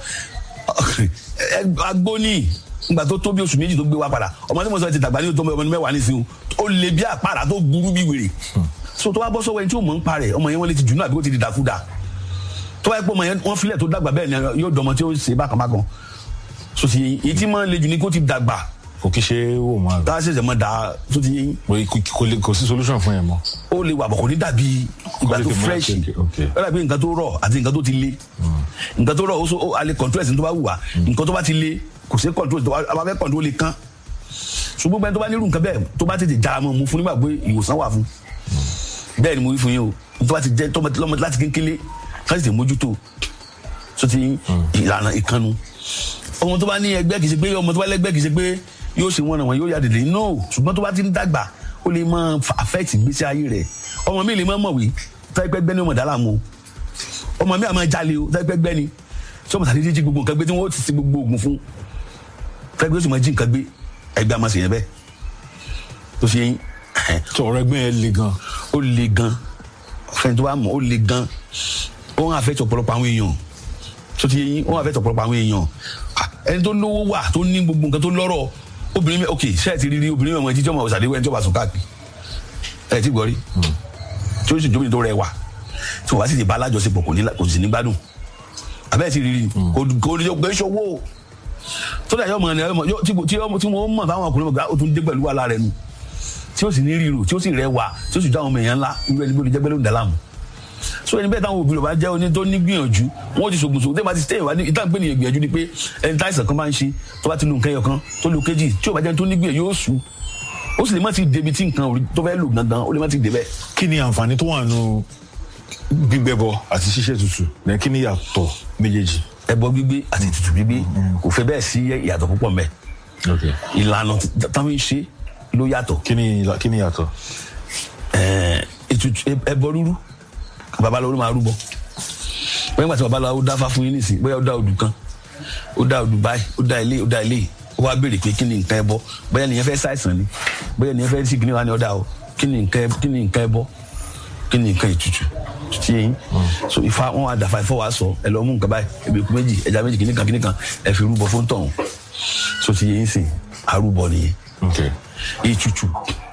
àgbo ní ìgbà tó tó bí oṣù méjì tó gbé wa padà ọmọ tí mo sọ ti dàgbà ní ọmọ ní mẹ́wàá nísìnyí ó lè bí àpárá tó burú bí wèrè so tó wá bọ́ sọ́wọ́ ẹni tí ó mọ̀ ń parẹ́ ọmọ yẹn wọ́n lè ti jù náà bí ó ti di dàkúdà tó wáyé pé ọmọ yẹn wọ́n filẹ̀ tó dàgbà bẹ́ẹ̀ ni yóò dọmọ tí ó ṣe bákan bákan so ti èyí tí máa ń le jù ní kó ti dàgbà kò kí ṣe wò mọ́. tá a ṣẹ̀ṣẹ̀ mọ́ da tó ti yẹn. kò sí solution fún yẹn mọ́. ó lè wà bọ̀ kò ní dàbí ìgbà tó fresh ó dàbí nǹkan tó rọ̀ àti nǹkan tó ti le nǹkan tó rọ̀ ó a lè control ẹ̀sìn tó bá wù wá nǹkan tó bá ti le kò sí control tó bá fẹ́ control lè kán ṣùgbọ́n bẹ́ẹ̀ tó bá nírú nǹkan bẹ́ẹ̀ tó bá tètè já mọ́ mu fún nígbà pé ìwòsàn wà fún bẹ́ẹ̀ ni mo wí fún yín o tó bá ti jẹ́ tọ́mọ láti kékeré ká sì tè mójútó tó ti ìlànà ìkànnù ọmọ tó bá ní ẹgbẹ́ kìí ṣe pé ọmọ tó bá lẹ́gbẹ́ kìí ṣe pé yóò ṣe wọ́n náà yóò yá dèdè no ṣùgbọ́n tó bá ti ń dàgbà ó lè máa affect ìgbésí ayé rẹ̀ ọmọ mi lè máa mọ̀wé táìpẹ́ gbẹ́ ní ọmọ dàlá mu ọmọ mi àmọ́ jalè o táìpẹ́ gbẹ́ ni tí ọmọ tàbí jíjí gbogbo nǹkan gbé tí wọ́n ti ti gbogbo oògùn fún táìpẹ́ ó sì máa jí nǹkan gbé ẹgbẹ́ àmọ́ sì yẹn bẹ́ẹ̀ tó ṣe yín. tó ọ̀rọ̀ ẹgbẹ́ yẹn le gan. ó le gan fẹ́ni tó bá mọ̀ ó le gan ó ń affect ọ̀pọ̀lọpọ̀ àwọn èèyàn tó ti yín ó ń affect ọ̀pọ̀lọpọ̀ àwọn èèyàn ẹni tó lówó wà tó ní gbogbo nǹkan tó lọ́rọ̀ obìnrin mi ok ṣe é ti rírí obìnrin mi ọmọ ẹtí tí ọmọ ọ̀sàdéwọ̀ ẹni tí ó bá sùn káàkiri ẹ ti gbọ́ rí tí ó sì jóbìnrin tó rẹwà tí wọ́n bá sì ti bá alájọṣepọ̀ kò sì ní gbádùn abẹ́ẹ̀ ti rírí kò ní gbé ṣòwò tó dà yọ ọmọ ẹni ọmọ tí wọ́n mọ̀ táwọn ọkùnrin mọ̀ ó tún dé pẹ̀lú wàhálà rẹ̀ nu tí ó sì ní ríru tí ó sì rẹwà tí ó sì já àwọn ọmọ èèyàn ńlá irú ẹni bí olùjẹ́gbẹ́ ló ń dà láàmú so ẹni bẹ́ẹ̀ táwọn òbí rẹ̀ bá jẹ́ oní tó ní gbìyànjú wọ́n ti ṣògùn ṣògùn tí wọ́n bá ti stay wá ní ìtàn pé ní ìgbìyànjú ni pé ẹni táìsàn kan máa ń ṣe tó bá ti lo nǹkan ẹyọ kan tó lo kejì tí ò bá jẹ́ tó ní gbìyànjú yóò sùn ó sì lè má ti débi tí nǹkan tó fẹ́ lò gangan ó lè má ti débẹ̀. kí ni àǹfààní tó wà nù gbígbẹ́bọ àti ṣíṣe tutù ní kí ni yàtọ̀ méjèèjì. ẹbọ gbígbé àti tutù gbígbé kò fẹ́ bẹ́ẹ̀ sí ìyàtọ̀ púpọ̀ mẹ́ ìlànà táwọn ń ṣe ló yàtọ̀. kí ni yàtọ̀. ẹbọ rúrú babaláwo ló máa rúbọ bẹ́ẹ̀ nígbà tí babaláwo dáfá fún yín nísìn bóyá ó dá odù kan ó dá odù báyìí ó dá ilé ó dá ilé ó wá béèrè pé kí ni nǹkan ẹbọ bóyá nìyẹn fẹ́ ṣàìsàn ni bóyá nìyẹn fẹ́ sí kí ni wà ní ọ̀dà o kí ni nǹkan ẹbọ kí ni nǹkan ètùtù tí yẹn so ifá wọn wá dàfà ifọ̀ wá sọ ẹ lọ mú nǹkan báyìí ebi kú méjì ẹja méjì kìnnìkan kìnnìkan ẹ fi rúbọ fún tọ̀hún so ti yẹn sìn arúbọ nìyẹn ètùtù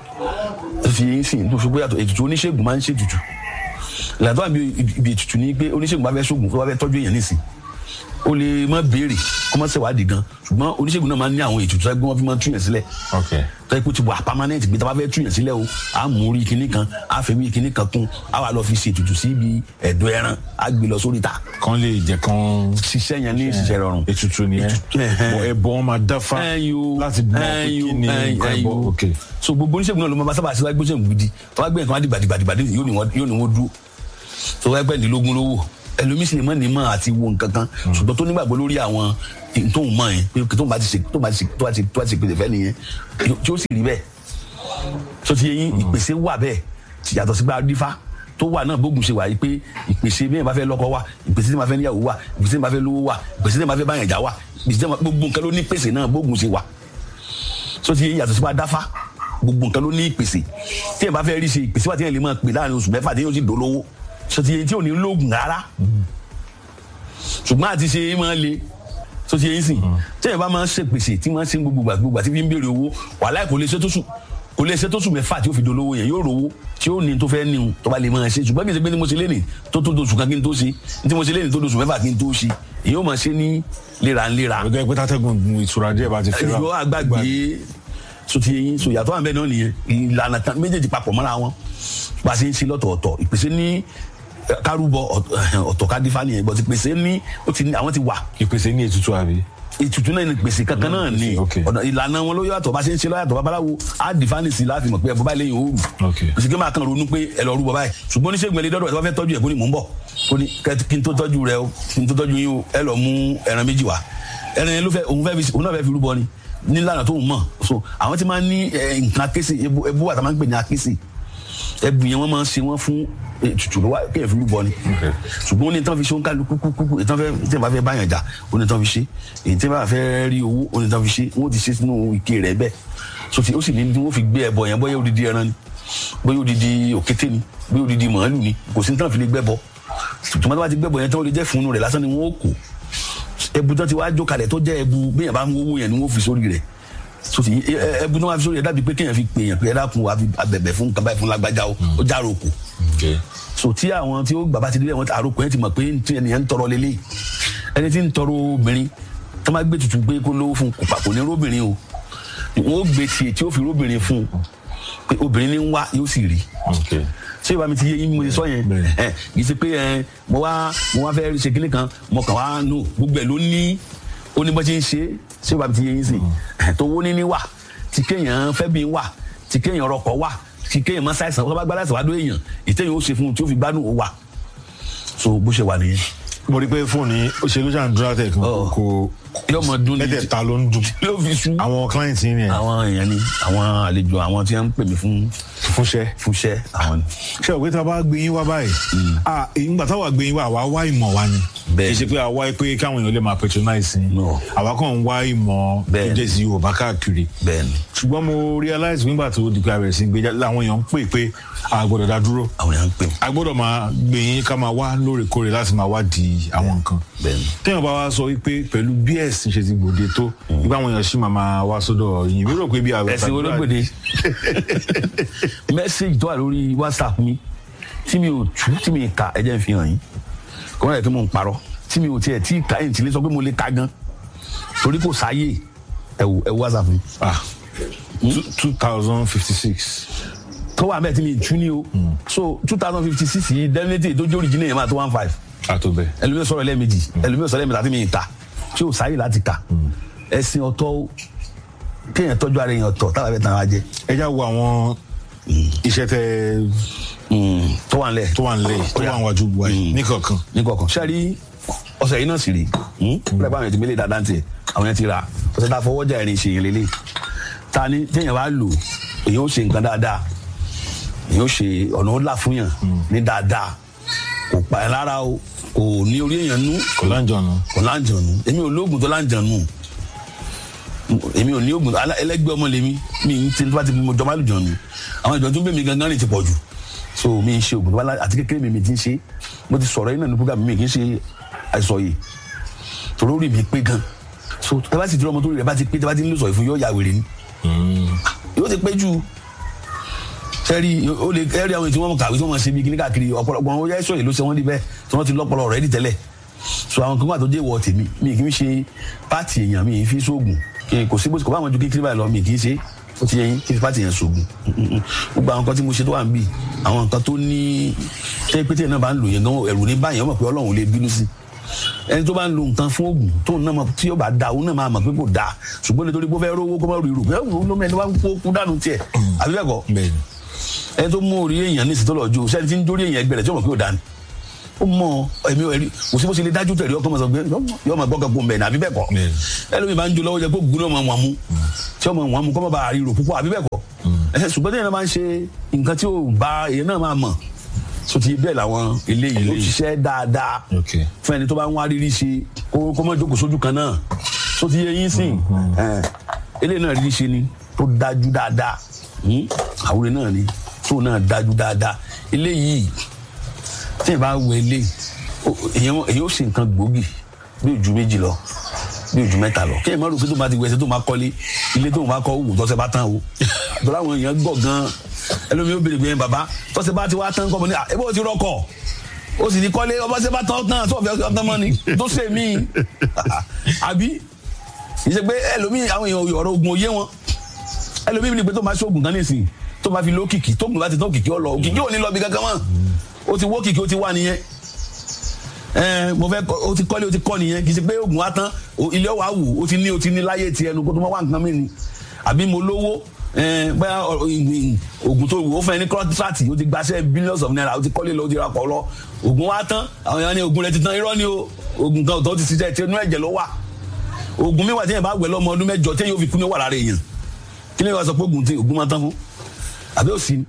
ti yẹn sìn tó fi bóyá ètùtù oníṣègùn máa ń ṣètùtù làtọ́ àbí ibi ètùtù ni pé oníṣègùn bá fẹ́ ṣògùn tó bá fẹ́ tọ́jú èèyàn nísìn o lè má béèrè kó má ṣèwádìí gan ṣùgbọ́n oníṣègùn náà máa ń ní àwọn ètùtù tó ẹgbẹ́ wọn fi máa ń túyàn sílẹ̀ tó ẹ kó ti wà permanent gbé tó bá fẹ́ túyàn sílẹ̀ o á mú orí kinní kan á fẹ́ wí kinní kan kún á wà lọ fi ṣe ètùtù sí ibi ẹ̀dọ̀ ẹran á gbé lọ sórí ta. kan lè jẹ kan. ṣiṣẹ́ yẹn ní ìṣiṣẹ́ rọrùn. ètùtù nìyẹn ẹbọ wọn máa dáfá láti mọ kí ni nǹkan ẹbọ. so gbogbo oníṣègùn náà ló máa sábà ṣe wáyé gbóṣègùn gidi tó bá gbé nǹkan wá dìgbàdìgbàdìgbàdì yóò ní wọ́n dúró tó wáyé gbẹ̀ndínlógún lówó ẹlòmíì sì lè mọ̀ ní mọ̀ àti wo nǹkan kan ṣùgbọ́n tó nígbàgbọ́ lórí àwọn tóun mọ̀ yẹn pé tóun bá ti ṣe tóun bá ti ṣe tó bá ti tó bá ti ṣe pèsè fẹ́ nìyẹn tí ó sì rí bẹ́ẹ̀ tó ti yẹn ìpèsè wà bẹ́ẹ̀ yàtọ̀ sí gbà dífá tó wà náà bógun ṣe wà yìí pé ìpèsè bí yẹn bá fẹ́ lọ́kọ wà ìpèsè tí ma fẹ́ níyàwó wà ìpèsè tí ma fẹ́ lówó wà ìpèsè tí ma fẹ́ báyàn jà wà ìpèsè tí gbogbo nǹkan ló ní ìpèsè náà bógun ṣe wà tó ti yẹn yàtọ̀ sí gbà dáfá gbogbo nǹkan ló ní ìpèsè tí yẹn bá fẹ́ rí ṣe ìpèsè wà tí yẹn lè máa pè láàrin oṣù mẹ́fà tí yẹn ó sì dolówó sọtí yẹn tí ò ní lóògùn rárá ṣùgbọ́n àti ṣe máa le sọtí yẹn sìn tí yẹn bá máa ń ṣèpèsè tí máa ń ṣe gbogbo gbàgbogbo àti fi ń béèrè owó wàhálà kò lè ṣe tó sùn kò lè ṣe tó sùn mẹ́fà tí ó fi dolówó yẹn yóò rówó tí ó ní tó fẹ́ ní tó bá lè máa ṣe ṣùgbọ́n kì í ṣe pé ní mo ṣe léni tó tó doṣù kan kí n tó ṣe ní tí mo ṣe léni tó doṣù mẹ́fà kí n tó ṣe èyí ó máa ṣe ní léraléra. ọ̀gá ẹgbẹ́ tátẹ́gùn ìtura díẹ̀ bá ti fẹ́ràn. yóò àgbàgbé sọtí yẹn so yàtọ̀ àbẹ́ náà nìyẹn ìlànà méjèèjì papọ̀ mọ́ra wọn bá a ṣe ń ṣe lọ́tọ̀ọ̀tọ̀ ìpèsè ní kárúbọ ọ̀tọ̀ kádífá nìyẹn bọ́ ti pèsè ní àwọn ti wà. ìpèsè ní ètùtù àbí. ètùtù náà ní pèsè kankan náà ní ọ̀nà ìlànà wọn ló yàtọ̀ bá ṣe ń ṣe lọ́yàtọ̀ babaláwo á dìfá nìsí láti mọ̀ pé ẹ̀bọ báyìí lẹ́yìn òòrùn òsì kí máa kan ronú pé ẹ lọ rúbọ báyìí ṣùgbọ́n oníṣègùn ẹlẹ́dọ́dọ̀ ẹ̀ tó bá fẹ́ tọ́jú ẹ̀ kó ní mò ń bọ̀ kó ní kí n tó tọ́jú rẹ o kí n tó tọ́jú yín o ẹ lọ mú ẹran méjì wá ẹran yẹn ló fẹ́ òun fẹ́ fi òun náà fẹ́ fi rúbọ ni nílànà tó ń mọ̀ so àwọn tí máa ń ní nǹkan akéṣe ẹbú wà tá máa ń pè ní akéṣe ẹbú yẹn wọ́n máa ń ṣe wọ́n fún tutù lọ́wọ́ kéèyàn fi rúbọ ni ṣùgbọ́n ó ní tán fi ṣe ó ń kálukú kúkú ìtàn fẹ́ tí wọ́n bá fẹ́ báyàn jà ó ní tán fi ṣe èyí tí wọ́n bá fẹ́ rí owó ó ní tán fi ṣe wọ́n ti ṣe sínú ike rẹ̀ bẹ́ẹ̀ so ó sì ní tí wọ́n fi gbé ẹbọ yẹn bóyá odidi ẹran ni bóyá odidi òkété ni bóyá odidi màálù ni kò sí ní tán fi lè gbẹ́bọ tòmátò bá ti gbẹ́bọ yẹn tán ó lè jẹ́ fúnnu rẹ̀ lásán ni wọ́n ó kó ẹbu tán ti wá jó kalẹ̀ tó jẹ́ ẹbu bí yẹn bá ń wówó yẹn ni wọ́n fi sórí rẹ̀ so ti ẹbu náà wá fi sórí rẹ̀ dàbí pé kéèyàn fi pè yàn pé ẹ dákun wà abẹ̀bẹ̀ fún kaba ìfún lágbájá o ó já roko so tí àwọn tí ó bàbá ti délé wọn àròkọ yẹn ti mọ̀ pé ẹnìyẹn ń tọrọ lélẹ̀ ẹni tí ń tọrọ obìnrin tó máa gbé tutù gbé kó lówó fún kò pàkó ní róbìnrin o wọn ó gbé tiẹ̀ tí ó fi róbìnrin fún pé obìnrin ní ń wá yóò sì rí ṣé ìbámu ti yé yín mo ṣe sọ yẹn ẹ kì í ṣe pé ẹ mo wá mo wá fẹ́ ṣe kíní kan mo kàn wá nù gbogbo ẹ̀ ló ní ó ní bó ṣe ń ṣe ṣé ìbámu ti yé yín sí tó wó níní wà tí kéèyàn fẹ́ bí wà tí kéèyàn rọkọ̀ wà tí kéèyàn máa ṣàìsàn wọ́n bá gbá láti wá dó èèyàn ìtẹ̀yìn ó ṣe fún un tí ó fi gbádùn ó wà so bó ṣe wà nìyẹn. mo rí i pé fóònù ó ṣe ló ṣàn dúrà tẹ̀ kó yóò mọ dún ní mẹ́tẹ̀ẹ̀ta ló ń dùn yóò fi sú àwọn client yín ni àwọn èèyàn ni àwọn àlejò àwọn tí wọ́n ń pè mí fún fúnṣẹ́ fúnṣẹ́ àwọn ni. ṣé o pé tá a bá gbé yín wá báyìí ah ìgbà táwa gbé yín wá àwa wá ìmọ̀ wa ni kì í ṣe pé àwa pé káwọn èèyàn lè máa patronize yín àwa kàn ń wá ìmọ̀ tó jẹ́ sí Yorùbá káàkiri ṣùgbọ́n mo realize nígbà tó di pé àbẹ̀rẹ̀ sí gbé láwọn èèyàn ń pè pé a gbọ́dọ̀ dá dúró àwọn èèyàn ń pè a gbọ́dọ̀ máa gbé yín ká máa wá lóòrèkóòrè láti máa wá di àwọn nǹkan téèyàn bá wá sọ wípé pẹ̀lú bí ẹ̀sìn ṣe ti gbòde tó nígbà àwọn èèyàn sì máa máa wá sọ́dọ̀ yín mi rò pé bí àwọn ẹ̀sìn olóògbèdè message tó wà lórí WhatsApp mi tí mi ò tú tí mi kà ẹ jẹ́ n fi hàn yín kò wọ́n yẹ kí mo ń parọ́ tí mi ò tiẹ̀ tí ká ẹ̀ ń tilé sọ pé mo lè ka gan torí kò sáyé ẹ wò ẹ wò WhatsApp mi. ah two thousand fifty six tó wà bẹ́ẹ̀ tí mi tú ní o so two thousand fifty six yìí definitely tó jẹ́ original yẹn máa tó one five. àtò bẹ́ẹ̀. ẹlòmíràn sọ̀rọ̀ lẹ́ẹ̀mejì ẹlòmíràn sọ̀rọ̀ lẹ́ẹ̀mejì àti mi ta tí ò sáyé láti kà ẹ̀sìn ọ̀tọ̀ kéèyàn tọ́jú ara èèyàn ọ̀tọ̀ táwa bẹ́ẹ̀ tàn wá jẹ. ẹ já wo àwọn iṣẹ́ tẹ tó wà nílẹ̀ tó wà nílẹ̀ tó wà wájú wa yìí níkọ̀ọ̀kan. níkọ̀ọ̀kan sẹ́rí ọ̀sẹ̀ yìí náà sì rí pẹ̀lú àwọn èèyàn ti mélé dáadáa tiẹ̀ àwọn èèyàn ti rà ọ̀sẹ̀ tá a fọwọ́ jà ẹ̀rín ṣe yẹn lélẹ̀ ta ni téèyàn bá lò èèyàn ó ṣe nǹkan dáadáa èèyàn ó ṣe ọ̀nà ó là fún yàn ní dáadáa kò pa ẹ̀ lára o kò ní orí èèyàn nú kò láǹjọ̀nù kò láǹjọ̀nù èmi ò lóògùn tó láǹjọ̀nù èmi ò ní oògùn ẹlẹgbẹ́ ọmọ lèmi mi ń tí bá ti mo jọba lùjọ nù àwọn ìjọ tó ń bẹ mi gangan ní ti pọ̀ jù so mi ń ṣe oògùn tó bá àti kékeré mi mi ti ń ṣe mo ti sọ̀rọ̀ yín náà ní program mi kì í ṣe àìsọyè torí orí mi pé gan so ẹ bá sì dúró ọmọ tó rí rẹ bá ti pé tí bá ti ń lò sọ ìfún yóò yà wèrè ni yóò ti pé jù sẹ́rí ó lè ẹ́rí àwọn ètò wọn kàwé tí wọ́n máa ṣe bí kíní káàkiri ọ̀pọ̀lọpọ̀ àwọn yẹ́ sọ̀rọ̀ ló ṣe wọ́n níbẹ̀ tí wọ́n ti lọ́pọ̀lọ́ rẹ̀ ní tẹ́lẹ̀ so àwọn kan wà tó dé ìwọ tèmi mi kì í ṣe pààtì èèyàn mi fi sóògùn kò sí bó kò bá àwọn ju kékeré báyìí lọ mi kì í ṣe ó ti yẹ yín kí fi pààtì èèyàn sóògùn gbogbo àwọn nǹkan tí mo ṣe tó wà ń bì àwọn nǹkan tó ní ṣé pété náà bá ń lò yẹn gan ẹ̀rù ní báyìí ọmọ pé Ọlọ́run lè bínú sí ẹni tó bá ń lo nǹkan fún oògùn tóun náà tí yóò bá da òun náà máa mọ̀ pé kò da ṣùgbọ́n nítorí pé ó fẹ́ rówó kó má rí irú bẹ́ẹ̀ ló mẹ́ni wá kó dànù tiẹ̀ àbí bẹ́ẹ̀ kọ́ ẹni tó mú orí èèyàn ní ìsìtọ́ lọ́jọ́ sẹ́ni tí ń dórí èèyàn ẹgbẹ̀rẹ̀ tí ó mọ̀ pé ó dání ó mọ ẹ̀mí ẹ̀rí kò sí bó ṣe lè dájú tẹ̀lé ọkọ̀ mọ̀ sọ pé yọ ọmọ gbọ́kàn kó mbẹ̀ ní àbí bẹ́ẹ̀ kọ́ ẹlòmíì bá ń jó lọ́wọ́ jẹ́ pé ògùn náà máa wọ́n mú tí ọmọ wọn mú kọ́ mọ́ bá ríro púpọ̀ àbí bẹ́ẹ̀ kọ́ ṣùgbọ́n tí èèyàn máa ń ṣe nǹkan tí ó bá èèyàn náà máa mọ̀ so ti bẹ́ẹ̀ làwọn eléyìí ló ṣiṣẹ́ dáadáa fún ẹni tó bá ń wá rírí ṣe kó mọ́ jókòó sójú kan náà so ti yẹ yín sìn eléyìí náà rírí ṣe ni tó dájú dáadáa àwòrán náà ni tó náà dájú dáadáa eléyìí tí ẹ bá wọ eléyìí èyàn ó ṣe nǹkan gbòógì bí ojú méjì lọ bí ojú mẹ́ta lọ kí ẹ má rò pé tó bá ti wẹsẹ tó máa kọ́lé ilé tó máa kọ́ òwò tọ́sẹ̀ bá tán o àtọ́lá àwọn èèyàn gbọ̀ gan ẹlòmíì ó béèrè pé bàbá tọ́sẹ̀ bá ti wá tán kọ́ mọ́ ní ẹ bó ti rọkọ̀ ó sì ti kọ́lé ọba ṣe bá tán tán tó fẹ́ tán mọ́ ni tó ṣe mí àbí ìṣe pé ẹlòmíì àwọn èèyàn ọ̀rọ̀ ogun òye wọn ẹlòmíì ní pé tó máa ṣoògùn kan nísìnyí tó máa fi lo kìkì tó gùn láti tó kìkì ọ lọ òkìkì ò ní lọ bí kankan mọ́ ó ti wó kìkì ó ti wá nìyẹn ẹ mo fẹ́ ó ti kọ́lé ó ti kọ́ nìyẹn kì í ṣe pé oògùn wa tán ilé ọ̀wá wù ó ti ní ó ti ní láyé ti ẹnu kó tó máa wá nǹkan mìíràn àbí mo lówó bẹ́ẹ̀ oògùn tó wù ó fẹ́ ní kọ́ńtrátì ó ti gbaṣẹ́ billions of naira ó ti kọ́lé lọ ó ti ra pọ̀ lọ oògùn wa tán àwọn èèyàn ní oògùn rẹ ti tán irọ́ ni o oògùn kan tó ti ṣiṣẹ́ tí inú ẹ̀jẹ̀ ló wà oògùn mi wà tí yẹn bá wẹ̀ lọ́mọ ọdún mẹ́jọ tí yóò fi kú ní wà lára èèyàn kí ni wọ́n sọ pé oògùn tí oògùn máa tán fún àbí òsì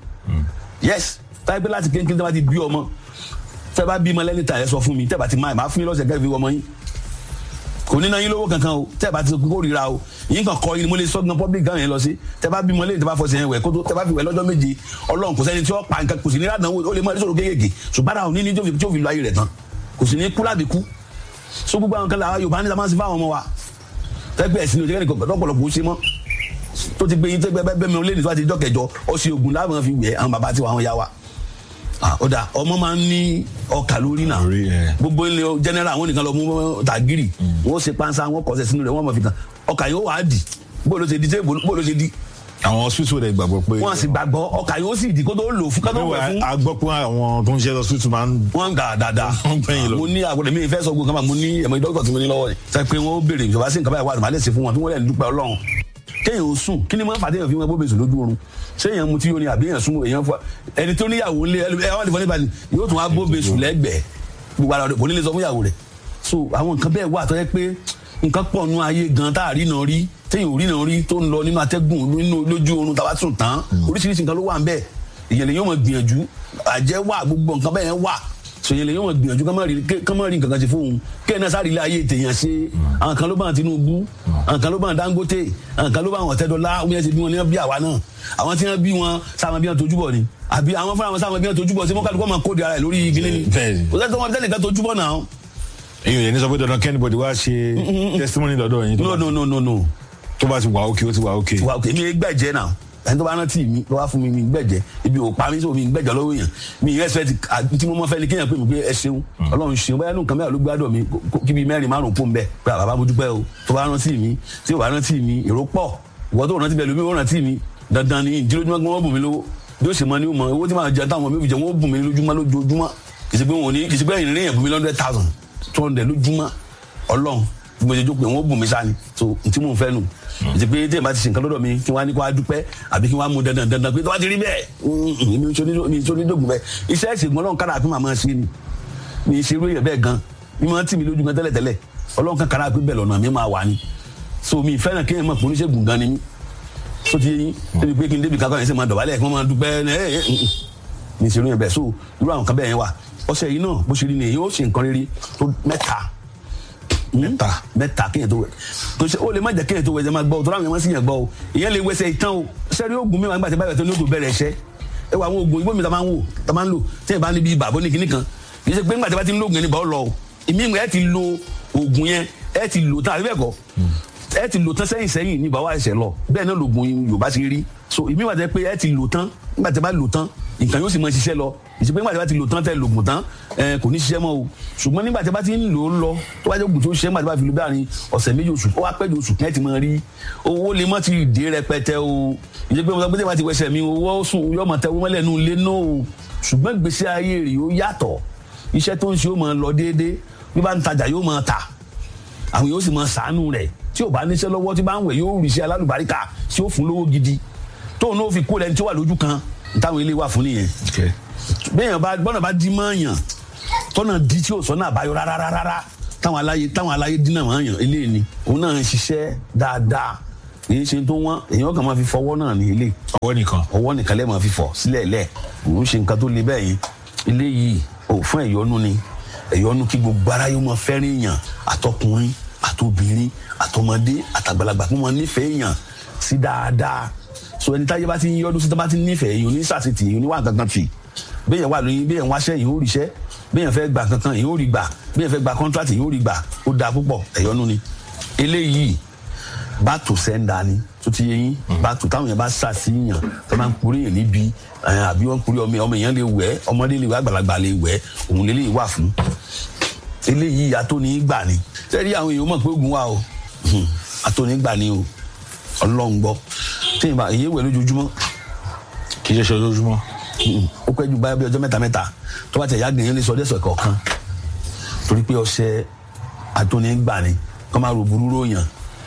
yes táyé pé láti kéńkéń tí wọ́n ti bí ọmọ tẹ́ bá bímọ lẹ́ni tà ẹ sọ fún mi tẹ́ bá ti máa máa fún yín lọ́sẹ̀ kẹ́ fi ọmọ yín kò ní náà yín lówó kankan o tẹ́ bá ti kó ríra o yín kan kọ́ yín mo lè sọ gan public gan yẹn lọ sí tẹ́ bá bímọ lẹ́yìn tẹ́ bá fọṣẹ yẹn wẹ̀ kó tó tẹ́ bá fi wẹ̀ lọ́jọ́ méje ọlọ́run kò sẹ́ni tí ó pa nǹkan kò sì ní rádàn ó lè mọ ẹ̀rísọ̀rọ̀ kéékèèké ṣùgbọ́n àwọn oníní tí ó fi lọ ayé rẹ̀ tán kò sì ní kú lábì kú so gbogbo àwọn kan làwọn Yorùbá ní sàmánsì fáwọn ọmọ wa tẹ́gbẹ́ ẹ̀sìn òjẹ́ kẹ́nìkan lọ́pọ̀lọpọ̀ ó ṣe mọ́ tó ti gbé yín tẹ́gbẹ́ bẹ́ẹ̀ mi ò lé ní tó bá ti jọ́ kẹjọ ó sì oògùn láwọn fi wẹ̀ àwọn bàbá tiwa àwọn ya wa ó dà ọmọ máa ń ní ọkà lórí náà gbogbo ilé general àwọn nìkan lọ mú tàgírì wọn ṣe panṣá wọn kọsẹ̀ sínú rẹ̀ wọn mọ̀ fi kan ọkà yóò wá dì bó ló ṣe di tẹ́ bó ló ṣe di. àwọn hospital rẹ̀ gbàgbọ́ pé. wọ́n sì gbàgbọ́ ọkà yóò sì di kó tó lò fún kó tó wẹ̀ fún. a gbọ́ pé àwọn tó ń ṣe hospital máa ń. wọ́n ń ga dáadáa mo ní àgbọ̀dẹ̀ mi ìfẹ́ sọ gbogbo kan mo ní ẹ̀mọ dókítà tí mo ní lọ́wọ́ yìí sọ pé wọ́n ó béèrè ìjọba sí nǹkan báyìí wà lọ́mọ alẹ́ sí fún wọn tí wọ́n lè dúpẹ́ Ọlọ́run kéèyàn ó sùn kí ni máa ń fàdé èèyàn fi wọn bóbe sùn lójú oorun ṣé èèyàn mu tí yóò ní àbí èèyàn sún èèyàn fọ ẹni tó níyàwó ńlé ẹ wọn lè fọ nípa ni yóò tún wá bóbe sùn lẹ́gbẹ̀ẹ́ gbogbo ara rẹ̀ kò ní lè sọ fún ìyàwó rẹ̀ so àwọn nǹkan bẹ́ẹ̀ wà tó yẹ pé nǹkan pọ̀ nú ayé gan tá a rí náà rí téèyàn ò rí náà rí tó ń lọ nínú atẹ́gùn nínú lójú oorun tá a bá sùn tán oríṣiríṣi nǹkan ló wà ń bẹ̀ èèyàn lè yóò mọ̀ gbìyànjú àjẹ́ wà gbogbo nǹkan bẹ́ẹ̀ wà sòyìn lè yóò mọ̀ gbìyànjú kán mọ̀ rí nǹkan kan ṣe fóun kéèyàn náà sáré ilé ayé tèèyàn ṣe àwọn kan ló bá Tinubu àwọn kan ló bá Dangote àwọn kan ló bá Ọ̀tẹ́dọ́lá wọ́n yẹn ti bí wọn ní bí àwa náà àwọn tí wọ́n bí wọn sáwọn bí wọn tójú bọ̀ ni àbí àwọn fúnra wọn sáwọn bí wọn tójú bọ̀ sí mọ́kàlùkọ́ máa kóde ara ẹ̀ lórí igi lẹ́ni kò sẹ́ni tó wọn tẹ́lẹ̀ ká tójú bọ̀ náà. èyí ò yẹ ní sọ pé dandan kẹ́nìbọ̀dì wá ṣe testimony lọ́dọ̀ yín. no no no no no. tó bá ti wà ókè ó ti wà ókè. wà ókè mi gbẹ̀jẹ̀ náà ẹni tó bá rántí mi ló wá fún mi mi gbẹ̀jẹ̀ ibi ò pa mi sọ mi gbẹ̀jẹ̀ lọ́wọ́ yẹn mi respect tí mo mọ fẹ́ ni kéèyàn pé mi pé ẹ ṣeun Ọlọ́run ṣeun báyà nù kàn mẹ́rin ló gbádùn mi kí bíi mẹ́rin márùn kó ń bẹ̀ pé bàbá mo dúpẹ́ o tó bá rántí mi tí ò bá rántí mi èrò pọ̀ ìwọ tó rántí bẹ́ẹ̀ lómi ó rántí mi dandan ni ìdílójúmọ́ gbọ́n wọ́n bùn mí lówó bí ó ṣe mọ ní mọ owó tí màá jẹ táwọn mi ò fi jẹ wọ́n bùn mí lójúmọ́ lójoojúmọ́ kì í ṣe pé wọn ò ní kì í ṣe pé ìrìn yẹn bùn mí lọ́ndẹ̀ thousand two hundred lójúmọ́ Ọlọ́run mo ṣe jókòó wọ́n bùn mí sáni so ntí mò ń fẹ́ nù ìdí pé tí èèyàn bá ti ṣe nǹkan lọ́dọ̀ mi kí wọ́n á ní kó wá dúpẹ́ àbí kí wọ́n á mú dandan dandan pé tó bá ti rí bẹ́ẹ̀ mi ò ní dógùn bẹ́ẹ̀ iṣẹ́ ìṣègùn Ọlọ́run kára pé màmá ṣe ni mi ṣe irú èèyàn bẹ́ẹ̀ gan mi máa ń tì mí lójú gan tẹ́lẹ̀tẹ́lẹ̀ Ọlọ́run kan kára pé bẹ́ẹ̀ lọ́nà mi máa wà ni so mi fẹ́ràn kéèyàn mọ̀ pé oníṣègùn gan ni mí so ti yín débi pé kí n débi kankan yẹn sẹ́ máa dọ̀bálẹ̀ kí wọ́n máa dúpẹ́ mi ṣe irú èèyàn bẹ́ẹ̀ so irú àwọn kan bẹ́ẹ̀ yẹn wà ọ̀sẹ̀ yìí náà bó ṣe rí ni èyí ó ṣe nǹkan rírí tó mẹ́ta mẹ́ta mẹ́ta kéèyàn tó wẹ̀ tó ṣe ó lè má jẹ́ kéèyàn tó wẹ̀ jẹ́ máa gbọ́ tó ráwọn yẹn máa sì yàn gbọ́ o ìyẹn lè wẹsẹ̀ ìtàn o sẹ́rí oògùn mẹ́wàá nígbà tí báyọ̀ tó ní oògùn bẹ̀rẹ̀ ẹ̀ṣẹ́ ẹ wọ àwọn oògùn igbó mi ta máa ń wò ta máa ń lò tí ẹ bá níbi ibà bó ní kinní kan kì í ṣe pé nígbà tí bá ti ń lo oògùn ẹni bá ó lọ o ìmí ìgbà ẹ ti lo oògùn yẹn ẹ ti lò tán àbí bẹ́ẹ̀ kọ́ ẹ ti lò tán sẹ́yìn sẹ́yìn ní ìbáwá ẹ̀ṣẹ̀ lọ bẹ́ẹ̀ náà lògùn Yorùbá ti rí so ìmí ìgbà tí pé ẹ ti lò tán nígbà tí bá lò tán nǹkan yóò sì máa ṣiṣẹ́ lọ ìṣèpé nígbà tí bá ti lò tán tẹ lògùn tán ẹ kò ní ṣiṣẹ́ mọ́ o ṣùgbọ́n nígbà tí bá ti ń lò ó lọ tó bá jẹ́ ògùn tó ṣiṣẹ́ nígbà tí bá fi lò láàrin ọ̀sẹ̀ méjì oṣù ó wá pẹ́ ju oṣù kẹ́ẹ̀ ti máa rí owó lè má ti dé rẹpẹtẹ o ìṣèpé mo sọ pé tí bá ti wẹsẹ̀ mi owó sùn yóò máa tẹ owó mọ́lẹ̀ nù lé náà o ṣùgbọ́n ìgbésí ayé rẹ̀ yóò yàtọ̀ iṣẹ́ tó ń ṣe yóò máa lọ déédéé bí bá ń tajà yóò máa tà àwọn yóò sì máa ṣàánú rẹ̀ tí ò bá níṣẹ́ lọ́wọ́ tí bá ń wẹ̀ yóò rí iṣẹ́ alálùbáríkà tí ó fún lówó gidi tóun náà fi kó lẹ́ni tí ó wà lójú kan táwọn ilé wà fún nìyẹn bẹ́ẹ̀ bá gbọ́dọ̀ bá dí mọ́ yàn tọ́nà dí tí ò sọ́nà àbáyọ rárá rárá táwọn aláyé táwọn aláyé dínà mọ́ yàn ilé ni òun náà ń ṣiṣẹ́ dáadáa èyí ṣe tó wọ́n èèyàn kan máa fi fọwọ́ náà ní ilé ọwọ́ nìkan ọwọ́ nìkan lẹ́ẹ̀ máa fi fọ̀ sílẹ̀ lẹ̀ òun ṣe nǹkan tó le bẹ́ẹ̀ yẹn ilé yìí ò fún ẹ̀yọ́nú ni ẹ̀yọ́nú kí gbogbo ara yóò máa fẹ́ràn èèyàn àtọkùnrin àtobìnrin àtọmọdé àtàgbàlagbà kí wọ́n nífẹ̀ẹ́ èèyàn sí dáadáa so ẹni táyé bá ti ń yọdún sí tó bá ti ń nífẹ̀ẹ́ èèyàn ní sàṣetì èèyàn ní wà kankan tì bẹ́ẹ̀ wà lóyún bẹ́ẹ̀ wáṣẹ́ èèyàn ó ríṣẹ́ bẹ́ẹ̀ fẹ́ gbà kankan èèyàn ó rí gbà bẹ́ẹ̀ fẹ́ gba kọ́ńtrátì èèyàn ó rí gbà ó dáa púpọ̀ ẹ̀yọ́nú ni eléyìí bá tò sẹ́ńdà ni tó ti yé yín bá tò táwọn yẹn bá ṣàṣìyàn tó máa ń kúrò yẹn níbi àbí wọ́n kúrò ọmọ ọmọ èèyàn lè wẹ̀ ọmọdé lè wẹ̀ àgbàlagbà lè wẹ̀ òun lè lè wà fún eléyìí atóní gbà ni sẹ́rí àwọn èèyàn mọ̀ pé oògùn wà o atóní gbà ni o Ọlọ́run gbọ́ tí ìbá èyí wẹ̀ lójoojúmọ́ kì í ṣe ṣe lójoojúmọ́ ó pẹ́ ju báyọ̀ bí ọjọ́ mẹ́ta mẹ́ta tó bá tẹ̀ yá gbìyànjú lè sọ ọdẹ́sọ̀ kọ̀ọ̀kan torí pé ọṣẹ atóní gbà ni kọ́ máa ro burúkú yàn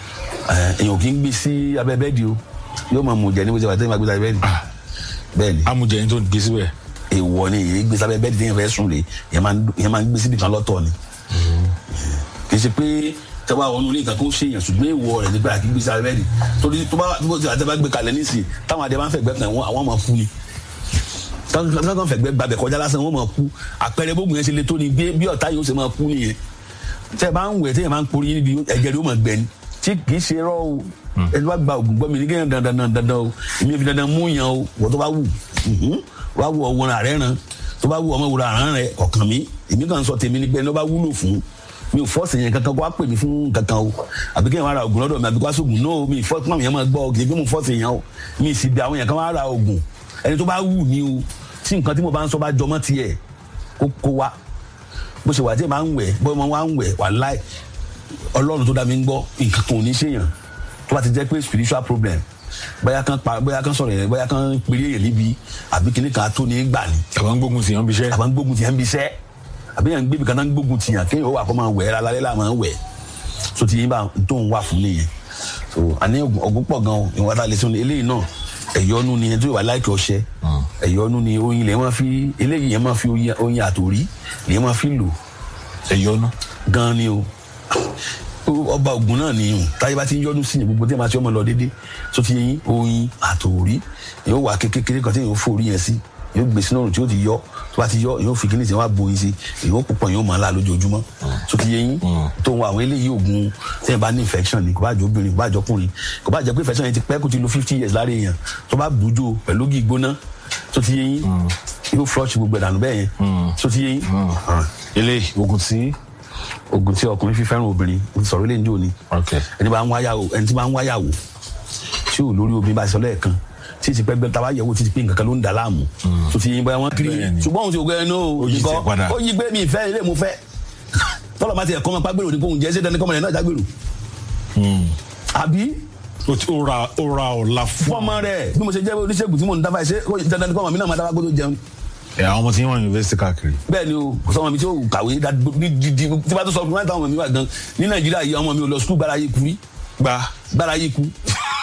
èèyàn kì í gbé sí abẹ́ bẹ́ẹ̀dì o yóò máa mú jẹ ní bó ṣe wà tẹ́lẹ̀ máa gbé sábẹ́ bẹ́ẹ̀dì bẹ́ẹ̀ ni amújẹ yín tó ń gbé síbẹ̀ èèwọ̀ ni èyí gbé sábẹ́ bẹ́ẹ̀dì téèyàn fẹ́ sùn lè yẹn máa ń gbé síbi kan lọ́tọ̀ ni kì í ṣe pé tẹ́wọ́ àwọn onílé nǹkan tó ṣe èèyàn ṣùgbọ́n èèwọ̀ rẹ̀ nígbà kí gbèsè abẹ́ rẹ̀ torí tó bá tó bá gbé kalẹ̀ nísìnyí táwọn adé máa ń fẹ̀gbẹ́ kan àwọn máa kú ni táwọn fẹ̀gbẹ́ gbàbẹ̀ kọjá lásán wọ́n máa kú àpẹẹrẹ bógun yẹn ṣe le tó ni bí ọ̀tá yóò ṣe máa kú nìyẹn tẹ́ bá ń wẹ̀ tẹ́ yẹn máa ń porí níbi ẹ̀jẹ̀ rẹ̀ ó máa gbẹ ni tí kì í ṣe rọ́ o ẹni wá gba ògùn gbọ́ mi ní kéèyàn dandan dandan o èmi fi dandan mú yàn o wọ́n tó bá wù wá wù ọ̀wọ́n rẹ̀ ràn tó bá wù ọmọ wùrà ràn rẹ̀ ọ̀kan mi èmi kàn sọ tèmi ní pé ẹni tó bá wúlò fún mi ò fọ́ọ̀sì yẹn kankan kó wá pè mí fún kankan o àbí kéèyàn wá ra ògùn lọ́dọ̀ mi àbí kó wá sóògùn náà mi fọ́ọ̀sì máa yẹn máa gbọ́ kì í pé mo fọ́ọ̀sì yẹn o mi sì bí àwọn yẹn kan wá ra ògùn ẹni tó bá wù ní o tí nǹkan tí mo bá ń sọ bá jọmọ́ tiẹ̀ kó kó wa bó ṣe wà tí ẹ máa ń wẹ̀ bó ọmọ wa ń wẹ̀ wà láì ọlọ́run tó dá mi ń gbọ́ nǹkan kan ò ní ṣèyàn tó bá ti jẹ́ pé spiritual problem bóyá kan pa bóyá kan sọ̀rọ̀ yẹn bóyá kan péré yẹn níbi àbí kíní kan tó ní gbà ní. àbá ń gbógun tìyàn bí iṣẹ́. àbá ń gbógun tìyàn bí iṣẹ́ àbí yẹn ń gbébi kan náà ń gbógun tìyàn kéèyàn ó wà kó máa wẹ̀ ẹ́ lálẹ́ là máa ń wẹ̀ so ti yín bá tó ń wà fún nìyẹn so àní ọ̀gùn pọ̀ gan ìwọ̀n ta lè sọ eléyìí náà ẹ̀yọ́nú ni ẹni tó wà láìkí ọṣẹ ẹ̀yọ́nú ni oyin lè máa fi eléyìí yẹn máa fi oyin àtòrí lè máa fi lò ẹ̀yọ́nú gan ni o ọba Ògún náà ni o táyé bá ti ń yọdún sí yẹn gbogbo tí ẹ máa ti ọmọ lọ déédéé tó ti yẹn oyin àtòrí yóò wà kékeré kan tí yóò fòrí yẹn sí yóò gbé sínú ọrùn tí yóò ti yọ tó bá ti yọ yóò fi kíní tí wọn á boyin sí yóò púpọ̀ yóò máa la lójoojúmọ́ tó ti yẹn tó ń wọ àwọn eléyìí oògùn tí ẹ bá ní infection ni kò bá jẹ́ obìnrin kò bá jẹ́ ọkùnrin kò bá jẹ́ pé infection yẹn ti pẹ́ kó ti lo fifty years lára èèyàn tó bá bùjọ pẹ̀lú ògì gbóná tó ti yẹn yóò flush gbogbo ẹ̀dànù bẹ́ẹ̀ yẹn tó ti yẹn eléyìí oògùn tí oògùn tí ọkùnrin fi fẹ́ràn obìnrin o ti sọ̀rọ̀ ilé ìjọ ni ẹni bá ń wáyàwó ẹni tí bá ń wáyàwó tí ò lórí obìnrin bá sọ lẹ́ẹ̀kan tí ti pẹ́ gbẹ́ tàbá yẹ̀wò tí ti pé nǹkan kan ló ń dà láàmú tó ti yin bá wọn kiri ṣùgbọ́n òun ti gbẹ́ ẹnu òyìnbó ó yí gbé mi ìfẹ́ ilé mu fẹ́ tọ́lọ̀ bá ti ẹ̀kọ́ máa pàgbèrò ní kóhun jẹ́ ṣé dandan kọ́mọ yẹn náà jágbèrò àbí. ó ra ó ra ọ̀la fún ọmọ rẹ̀ bí mo ṣe jẹ́ oníṣègùn tí mo ń dábàá ṣe dandan kọ́mọ mi náà máa dábàá kó tó jẹun ẹ àwọn ọmọ tí wọn yunifásitì káàkiri. bẹ́ẹ̀ ni o kò sọ ọmọ mi tí o kàwé dídí tí bá tó sọ fún mi táwọn ọmọ mi wà gan ní Nàìjíríà yìí ọmọ mi ò lọ sukùl gbára yìí kú rí gba gbára yìí kú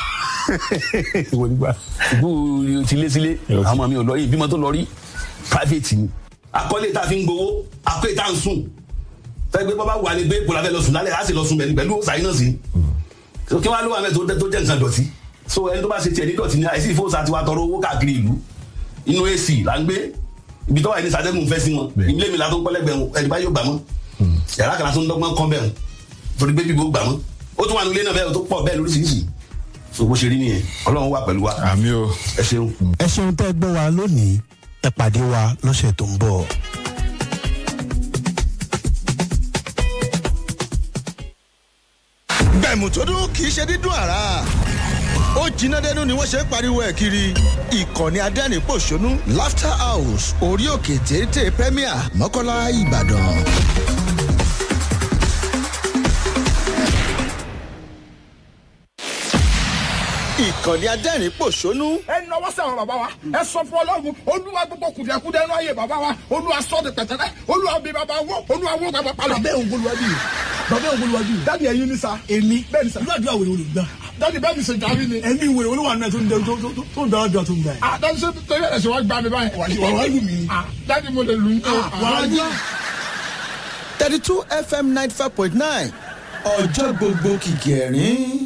ìbú tilé-sílé àwọn ọmọ mi ò lọ yìí bímọ tó lọ rí private ni. àkọlé tá a fi ń gbowó àkọlé tá a ń sùn tẹ́gbẹ́ bá bá wà ní gbé bọ́lá fẹ́ lọ sùn lálẹ́ á sì lọ sùn bẹ́ẹ̀ pẹ̀lú sàyìn náà sí kí wọ́n á ló wà mẹ́ tó jẹ́ nǹkan dọ̀tí so ẹni tó bá ṣe tiẹ̀ ní dọ̀tí ni àìsí ìfowósà ti wá tọrọ owó káàkiri ìlú inú A C là ń gbé ibi tó wà ní sàdéhùn fẹ́ sí wọn ilé mi la tó ń pẹ́lẹ́gbẹ̀ wọn ẹni bá yóò gbà mọ́ yàrá kan tó ń dọ́gbọ́n kọ́ bẹ́ẹ̀ torí bébí bó gbà mọ́ ó tún wà nílé náà bẹ́ẹ̀ tó pọ̀ bẹ́ẹ̀ lóríṣiríṣi so bó ṣe rí nìyẹn Ọlọ́run wà pẹ̀lú wa. àmín o. ẹ ṣeun. ẹ ṣeun tẹ́ ẹ gbọ́ wa lónìí ẹ pàdé wa lọ́sẹ̀ tó ń bọ̀. gbẹ̀mù tó dún kì í ṣe dídùn àrà ó jiná dẹnu ni wọ́n ṣe ń pariwo ẹ̀ kiri ìkànnì adẹ́rìn-pòṣónú Laughter House orí òkè téńté Premier Mọ́kọ́lá Ìbàdàn. ìkànnì adẹ́rìn-pòṣónú. ẹ nọwọ́ sẹ́wọ̀n bàbá wa ẹ sọ fún Ọlọ́run Olúwa gbogbo kùdìẹ̀kudẹ ẹnu ayé bàbá wa Olúwa sọ de pẹ̀tẹ́lẹ̀ Olúwa bí bàbá wọ Olúwa wọ bàbá palọ̀. bàbá òun gbólúwa bí bàbá òun gbólúwa bí. dádì ẹ̀yin ni sa. èmi bẹ́ẹ̀ ni sa. irú àdúrà wèrè olùgbà. dádì bẹ́ẹ̀ mi ṣe jàrí ni. ẹ̀mí wèrè olúwa náà tó ń dẹ tó ń dá ọjọ́ tó ń bẹ̀. a dádì ṣe torí ẹ̀ ṣe wá gbá mi báyìí. wà wá lù mí. dádì mo lè lù ú. wà á jẹ́. thirty two F M ninety five point nine ọjọ́ gbogbo kìkì ẹ̀rín.